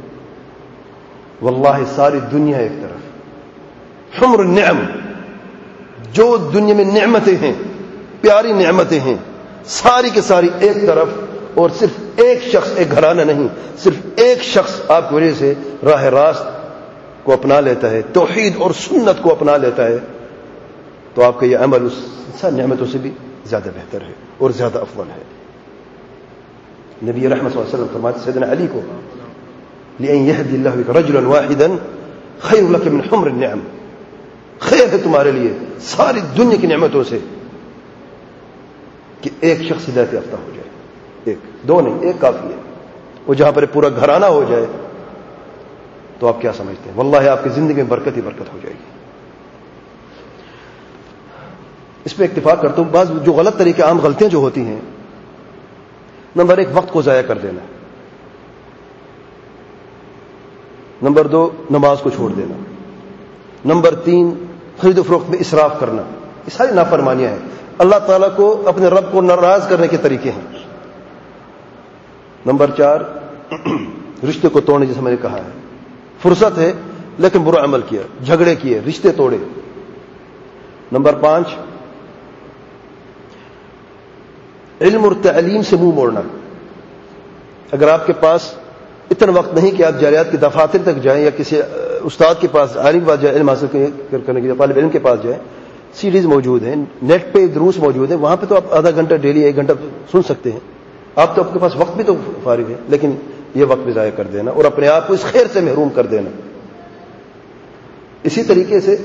واللہ ساری دنیا ایک طرف، حمر النعم، جو دنیا میں نعمتیں ہیں، پیاری نعمتیں ہیں، ساری کے ساری ایک طرف، اور صرف ایک شخص، ایک گھرانہ نہیں، صرف ایک شخص آپ کی وجہ سے راہ راست کو اپنا لیتا ہے، توحید اور سنت کو اپنا لیتا ہے، تو آپ کا یہ عمل اس ساری نعمتوں سے بھی زیادہ بہتر ہے اور زیادہ افضل ہے۔ نبی رحمت صلی اللہ علیہ وسلم فرماتے سیدنا علی کو لئن یہدی اللہ بک رجلا واحدا خیر لک من حمر النعم، خیر ہے تمہارے لیے ساری دنیا کی نعمتوں سے کہ ایک شخص ہدایت یافتہ ہو جائے، ایک، دو نہیں، ایک کافی ہے۔ وہ جہاں پر پورا گھرانہ ہو جائے تو آپ کیا سمجھتے ہیں؟ واللہ آپ کی زندگی میں برکت ہی برکت ہو جائے گی۔ اس پہ اتفاق کرتا ہوں، بعض جو غلط طریقے، عام غلطیاں جو ہوتی ہیں، نمبر 1 وقت کو ضائع کر دینا، نمبر 2 نماز کو چھوڑ دینا، نمبر 3 خرید و فروخت میں اسراف کرنا، یہ ساری نافرمانیاں ہیں، اللہ تعالیٰ کو، اپنے رب کو ناراض کرنے کے طریقے ہیں۔ نمبر 4 رشتے کو توڑنے، جیسے میں نے کہا ہے، فرصت ہے لیکن برا عمل کیا، جھگڑے کیے، رشتے توڑے۔ نمبر 5 علم اور تعلیم سے منہ موڑنا، اگر آپ کے پاس اتنا وقت نہیں کہ آپ جالیات کے دفاتر تک جائیں یا کسی استاد کے پاس، عالم کے پاس جائیں، علم حاصل کرنے کے لیے طالب علم کے پاس جائیں، سیڈیز موجود ہیں، نیٹ پہ دروس موجود ہیں، وہاں پہ تو آپ آدھا گھنٹہ ڈیلی 1 گھنٹہ سن سکتے ہیں، آپ تو آپ کے پاس وقت بھی تو فارغ ہے، لیکن یہ وقت بھی ضائع کر دینا اور اپنے آپ کو اس خیر سے محروم کر دینا۔ اسی طریقے سے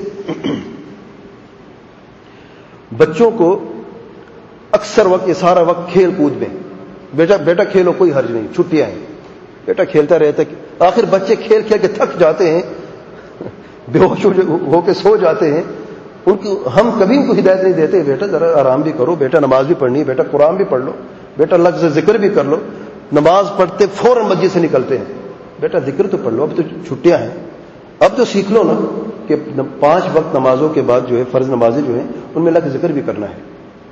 بچوں کو اکثر وقت، یہ سارا وقت کھیل کود میں، بیٹا کھیلو، کوئی حرج نہیں، چھٹیاں ہیں، بیٹا کھیلتا رہتا ہے، آخر بچے کھیل کھیل کے تھک جاتے ہیں، بے ہوش ہو کے سو جاتے ہیں، ہم کبھی ان کو ہدایت نہیں دیتے، بیٹا ذرا آرام بھی کرو، بیٹا نماز بھی پڑھنی ہے، بیٹا قرآن بھی پڑھ لو، بیٹا اللہ سے ذکر بھی کر لو۔ نماز پڑھتے فوراً مسجد سے نکلتے ہیں، بیٹا ذکر تو پڑھ لو، اب تو چھٹیاں ہیں، اب تو سیکھ لو نا کہ 5 وقت نمازوں کے بعد جو ہے فرض نمازیں جو ہیں ان میں اللہ کا ذکر بھی کرنا ہے۔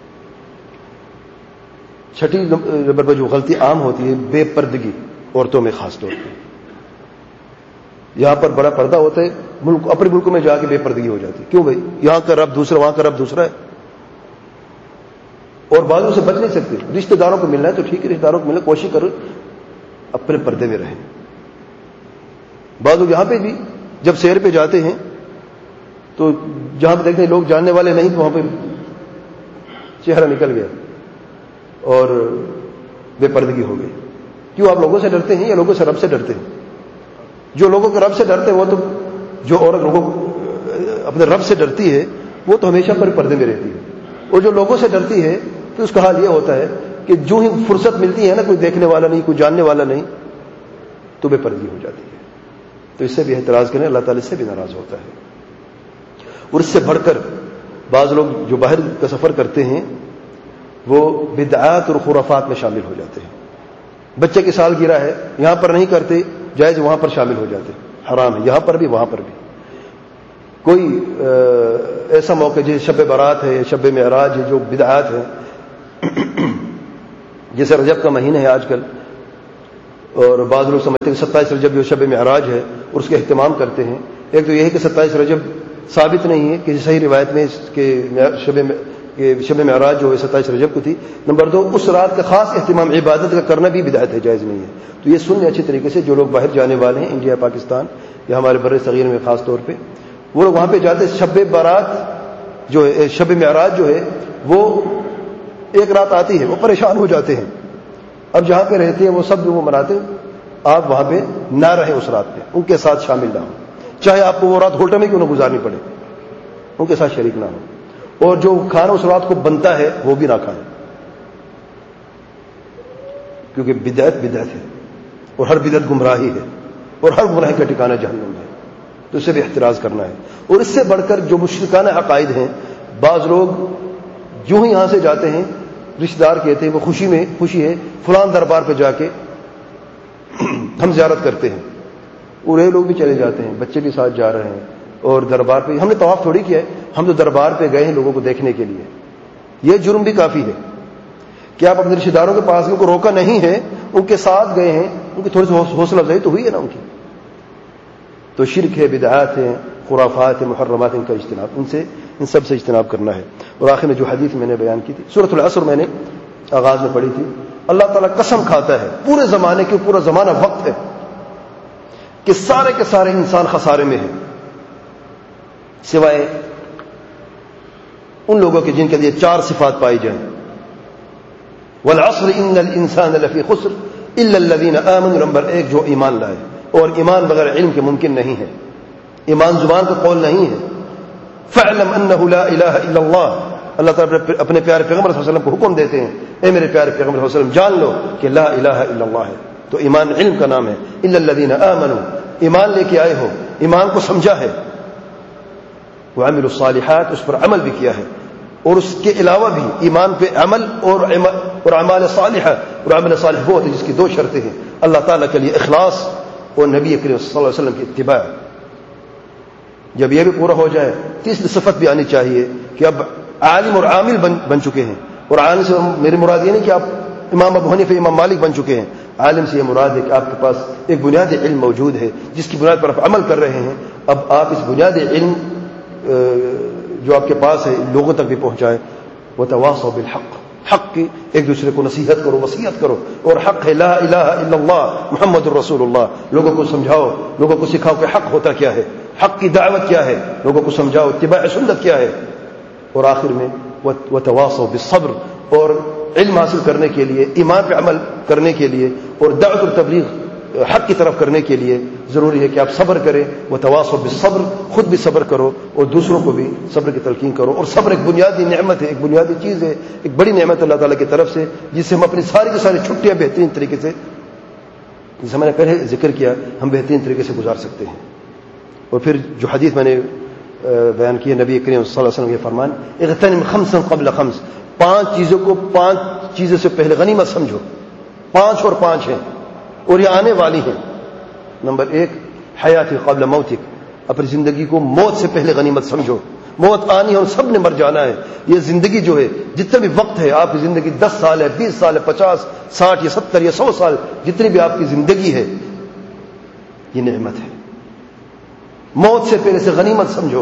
چھٹی نمبر جو غلطی عام ہوتی ہے، بے پردگی، عورتوں میں خاص طور پہ، یہاں پر بڑا پردہ ہوتا ہے، اپنے ملکوں میں جا کے بے پردگی ہو جاتی ہے، کیوں بھائی؟ یہاں کا رب دوسرا، وہاں کا رب دوسرا ہے، اور بعضوں سے بچ نہیں سکتے۔ رشتہ داروں کو ملنا ہے تو ٹھیک ہے، رشتہ داروں کو ملنا، کوشش کرو اپنے پردے میں رہیں۔ بعض لوگ یہاں پہ بھی جب سیر پہ جاتے ہیں تو جہاں پہ دیکھتے ہیں لوگ جاننے والے نہیں، تو وہاں پہ چہرہ نکل گیا اور بے پردگی ہو گئی۔ کیوں؟ آپ لوگوں سے ڈرتے ہیں یا لوگوں سے رب سے ڈرتے ہیں؟ جو لوگوں کے رب سے ڈرتے ہیں وہ تو، جو عورت لوگوں اپنے رب سے ڈرتی ہے وہ تو ہمیشہ پر پردے میں رہتی ہے، اور جو لوگوں سے ڈرتی ہے تو اس کا حال یہ ہوتا ہے کہ جو ہی فرصت ملتی ہے نا، کوئی دیکھنے والا نہیں، کوئی جاننے والا نہیں، تو بے پردگی ہو جاتی ہے۔ تو اس سے بھی احتراز کریں، اللہ تعالیٰ سے بھی ناراض ہوتا ہے۔ اور اس سے بڑھ کر بعض لوگ جو باہر کا سفر کرتے ہیں وہ بدعات اور خرافات میں شامل ہو جاتے ہیں۔ بچے کی سالگرہ ہے، یہاں پر نہیں کرتے، جائز وہاں پر شامل ہو جاتے ہیں، حرام ہے یہاں پر بھی وہاں پر بھی۔ کوئی ایسا موقع جیسے شب برات ہے، شب معراج ہے، جو بدعات ہیں، جیسے رجب کا مہینہ ہے آج کل، اور بعض لوگ سمجھتے ہیں کہ 27 رجب جو شب معراج ہے اور اس کا اہتمام کرتے ہیں. ایک تو یہ ہے کہ 27 رجب ثابت نہیں ہے کسی صحیح روایت میں کہ شب معراج جو ہے 27 رجب کو تھی. نمبر 2، اس رات کا خاص اہتمام عبادت کا کرنا بھی بدعت ہے، جائز نہیں ہے. تو یہ سن لیں اچھی طریقے سے. جو لوگ باہر جانے والے ہیں، انڈیا، پاکستان یا ہمارے بر صغیر میں خاص طور پہ، وہ لوگ وہاں پہ جاتے ہیں. شب بارات جو ہے، شب معراج جو ہے، وہ ایک رات آتی ہے، وہ پریشان ہو جاتے ہیں. اب جہاں پہ رہتے ہیں وہ سب وہ مناتے ہیں، آپ وہاں پہ نہ رہیں اس رات پہ، ان کے ساتھ شامل نہ ہوں، چاہے آپ کو وہ رات ہوٹل میں کیوں نہ گزارنی پڑے، ان کے ساتھ شریک نہ ہوں. اور جو کھانا اس رات کو بنتا ہے وہ بھی نہ کھائیں، کیونکہ بدعت بدعت ہے، اور ہر بدعت گمراہی ہے، اور ہر گمراہی کا ٹھکانہ جہنم ہے. تو اسے بھی احتراز کرنا ہے. اور اس سے بڑھ کر جو مشرکانہ عقائد ہیں، بعض لوگ جو ہی یہاں سے جاتے ہیں، رشتہ دار کہتے ہیں وہ خوشی ہے فلان دربار پہ جا کے ہم زیارت کرتے ہیں، اور یہ لوگ بھی چلے جاتے ہیں، بچے بھی ساتھ جا رہے ہیں، اور دربار پہ ہم نے طواف تھوڑی کیا ہے، ہم تو دربار پہ گئے ہیں لوگوں کو دیکھنے کے لیے. یہ جرم بھی کافی ہے کہ آپ اپنے رشتہ داروں کے پاس ان کو روکا نہیں ہے، ان کے ساتھ گئے ہیں، ان کی تھوڑی سی حوصلہ افزائی تو ہوئی ہے نا ان کی. تو شرک ہے، بدعات ہیں، خرافات ہیں، محرمات، ان کا اجتناب، ان سب سے اجتناب کرنا ہے. اور آخر میں جو حدیث میں نے بیان کی تھی، سورۃ العصر میں نے آغاز میں پڑھی تھی، اللہ تعالیٰ قسم کھاتا ہے پورے زمانے کے، پورا زمانہ وقت ہے کہ سارے کے سارے انسان خسارے میں ہیں، سوائے ان لوگوں کے جن کے لیے 4 صفات پائی جائیں. والعصر ان الانسان لفی خسر الا الذین آمنوا. نمبر 1، جو ایمان لائے، اور ایمان بغیر علم کے ممکن نہیں ہے، ایمان زبان کا قول نہیں ہے. فاعلم انه لا الہ الا اللہ. اللہ تعالیٰ اپنے پیارے پیغمبر صلی اللہ علیہ وسلم کو حکم دیتے ہیں، اے میرے پیارے پیغمبر صلی اللہ علیہ وسلم جان لو کہ لا الہ الا اللہ ہے. تو ایمان علم کا نام ہے. الا الذین آمنوا، ایمان لے کے آئے ہو، ایمان کو سمجھا ہے، وعملوا الصالحات، اس پر عمل بھی کیا ہے. اور اس کے علاوہ بھی ایمان پہ عمل اور اعمال صالحہ. اور عمل صالح وہ ہوتا ہے جس کی 2 شرطیں ہیں، اللہ تعالیٰ کے لیے اخلاص اور نبی کریم صلی اللہ علیہ وسلم کی اتباع. جب یہ بھی پورا ہو جائے، تیسری صفت بھی آنی چاہیے کہ اب عالم اور عامل بن چکے ہیں. اور عالم سے میری مراد یہ نہیں کہ آپ امام ابو حنیفہ، امام مالک بن چکے ہیں. عالم سے یہ مراد ہے کہ آپ کے پاس ایک بنیادی علم موجود ہے جس کی بنیاد پر آپ عمل کر رہے ہیں. اب آپ اس بنیادی علم جو آپ کے پاس ہے لوگوں تک بھی پہنچائے. وتواصوا بالحق، حق کی ایک دوسرے کو نصیحت کرو، وصیت کرو. اور حق ہے لا الہ الا اللہ محمد الرسول اللہ. لوگوں کو سمجھاؤ، لوگوں کو سکھاؤ کہ حق ہوتا کیا ہے، حق کی دعوت کیا ہے، لوگوں کو سمجھاؤ اتباع سنت کیا ہے. اور آخر میں وتواصوا بالصبر، اور علم حاصل کرنے کے لیے، ایمان پہ عمل کرنے کے لیے، اور دعوت اور تبلیغ حق کی طرف کرنے کے لیے ضروری ہے کہ آپ صبر کریں. وتواصوا بالصبر، خود بھی صبر کرو اور دوسروں کو بھی صبر کی تلقین کرو. اور صبر ایک بنیادی نعمت ہے، ایک بنیادی چیز ہے، ایک بڑی نعمت اللہ تعالیٰ کی طرف سے، جس سے ہم اپنی ساری کی ساری چھٹیاں بہترین طریقے سے، جسے میں نے پہلے ذکر کیا، ہم بہترین طریقے سے گزار سکتے ہیں. اور پھر جو حدیث میں نے بیان کی ہے، نبی کریم صلی اللہ علیہ وسلم کے فرمان، اغتنم خمسا قبل خمس، 5 چیزوں کو 5 چیزوں سے پہلے غنیمت سمجھو. 5 اور 5 ہیں اور یہ آنے والی ہیں. نمبر 1، حیات قبل موتک، اپنی زندگی کو موت سے پہلے غنیمت سمجھو. موت آنی ہے اور سب نے مر جانا ہے. یہ زندگی جو ہے، جتنا بھی وقت ہے، آپ کی زندگی 10 سال ہے، 20 سال ہے، 50، 60 یا 70 یا 100 سال، جتنی بھی آپ کی زندگی ہے، یہ نعمت ہے. موت سے پہلے سے غنیمت سمجھو.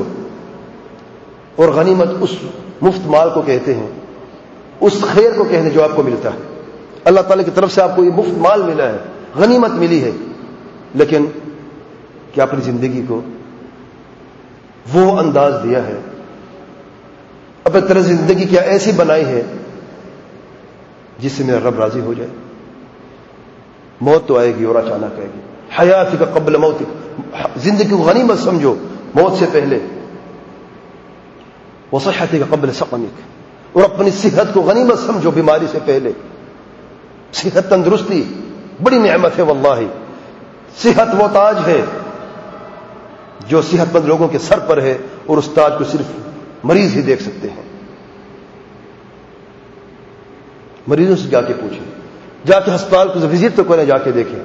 اور غنیمت اس مفت مال کو کہتے ہیں، اس خیر کو کہتے ہیں جو آپ کو ملتا ہے. اللہ تعالیٰ کی طرف سے آپ کو یہ مفت مال ملا ہے، غنیمت ملی ہے. لیکن کیا اپنی زندگی کو وہ انداز دیا ہے، اپنی طرز زندگی کیا ایسی بنائی ہے جس سے میرا رب راضی ہو جائے؟ موت تو آئے گی اور اچانک آئے گی. حیات کا قبل موت، زندگی کو غنیمت سمجھو موت سے پہلے. وصحت کا قبل سقمک، اور اپنی صحت کو غنیمت سمجھو بیماری سے پہلے. صحت، تندرستی بڑی نعمت ہے واللہ. صحت وہ تاج ہے جو صحت مند لوگوں کے سر پر ہے، اور اس تاج کو صرف مریض ہی دیکھ سکتے ہیں. مریضوں سے جا کے پوچھیں، جا کے ہسپتال کو وزٹ تو کریں، جا کے دیکھیں.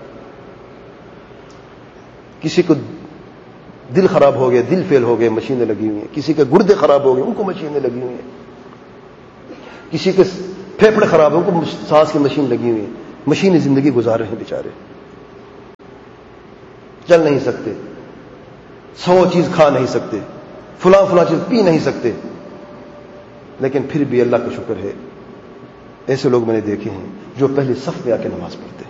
کسی کو دل خراب ہو گیا، دل فیل ہو گئے، مشینیں لگی ہوئی ہیں. کسی کے گردے خراب ہو گئے، ان کو مشینیں لگی ہوئی ہیں. کسی کے پھیپھڑے خراب ہیں، ان کو سانس کی مشین لگی ہوئی ہے، مشینی زندگی گزار رہے ہیں بیچارے، چل نہیں سکتے، 100 چیز کھا نہیں سکتے، فلاں چیز پی نہیں سکتے، لیکن پھر بھی اللہ کا شکر ہے ایسے لوگ میں نے دیکھے ہیں جو پہلے صف میں آ کے نماز پڑھتے ہیں۔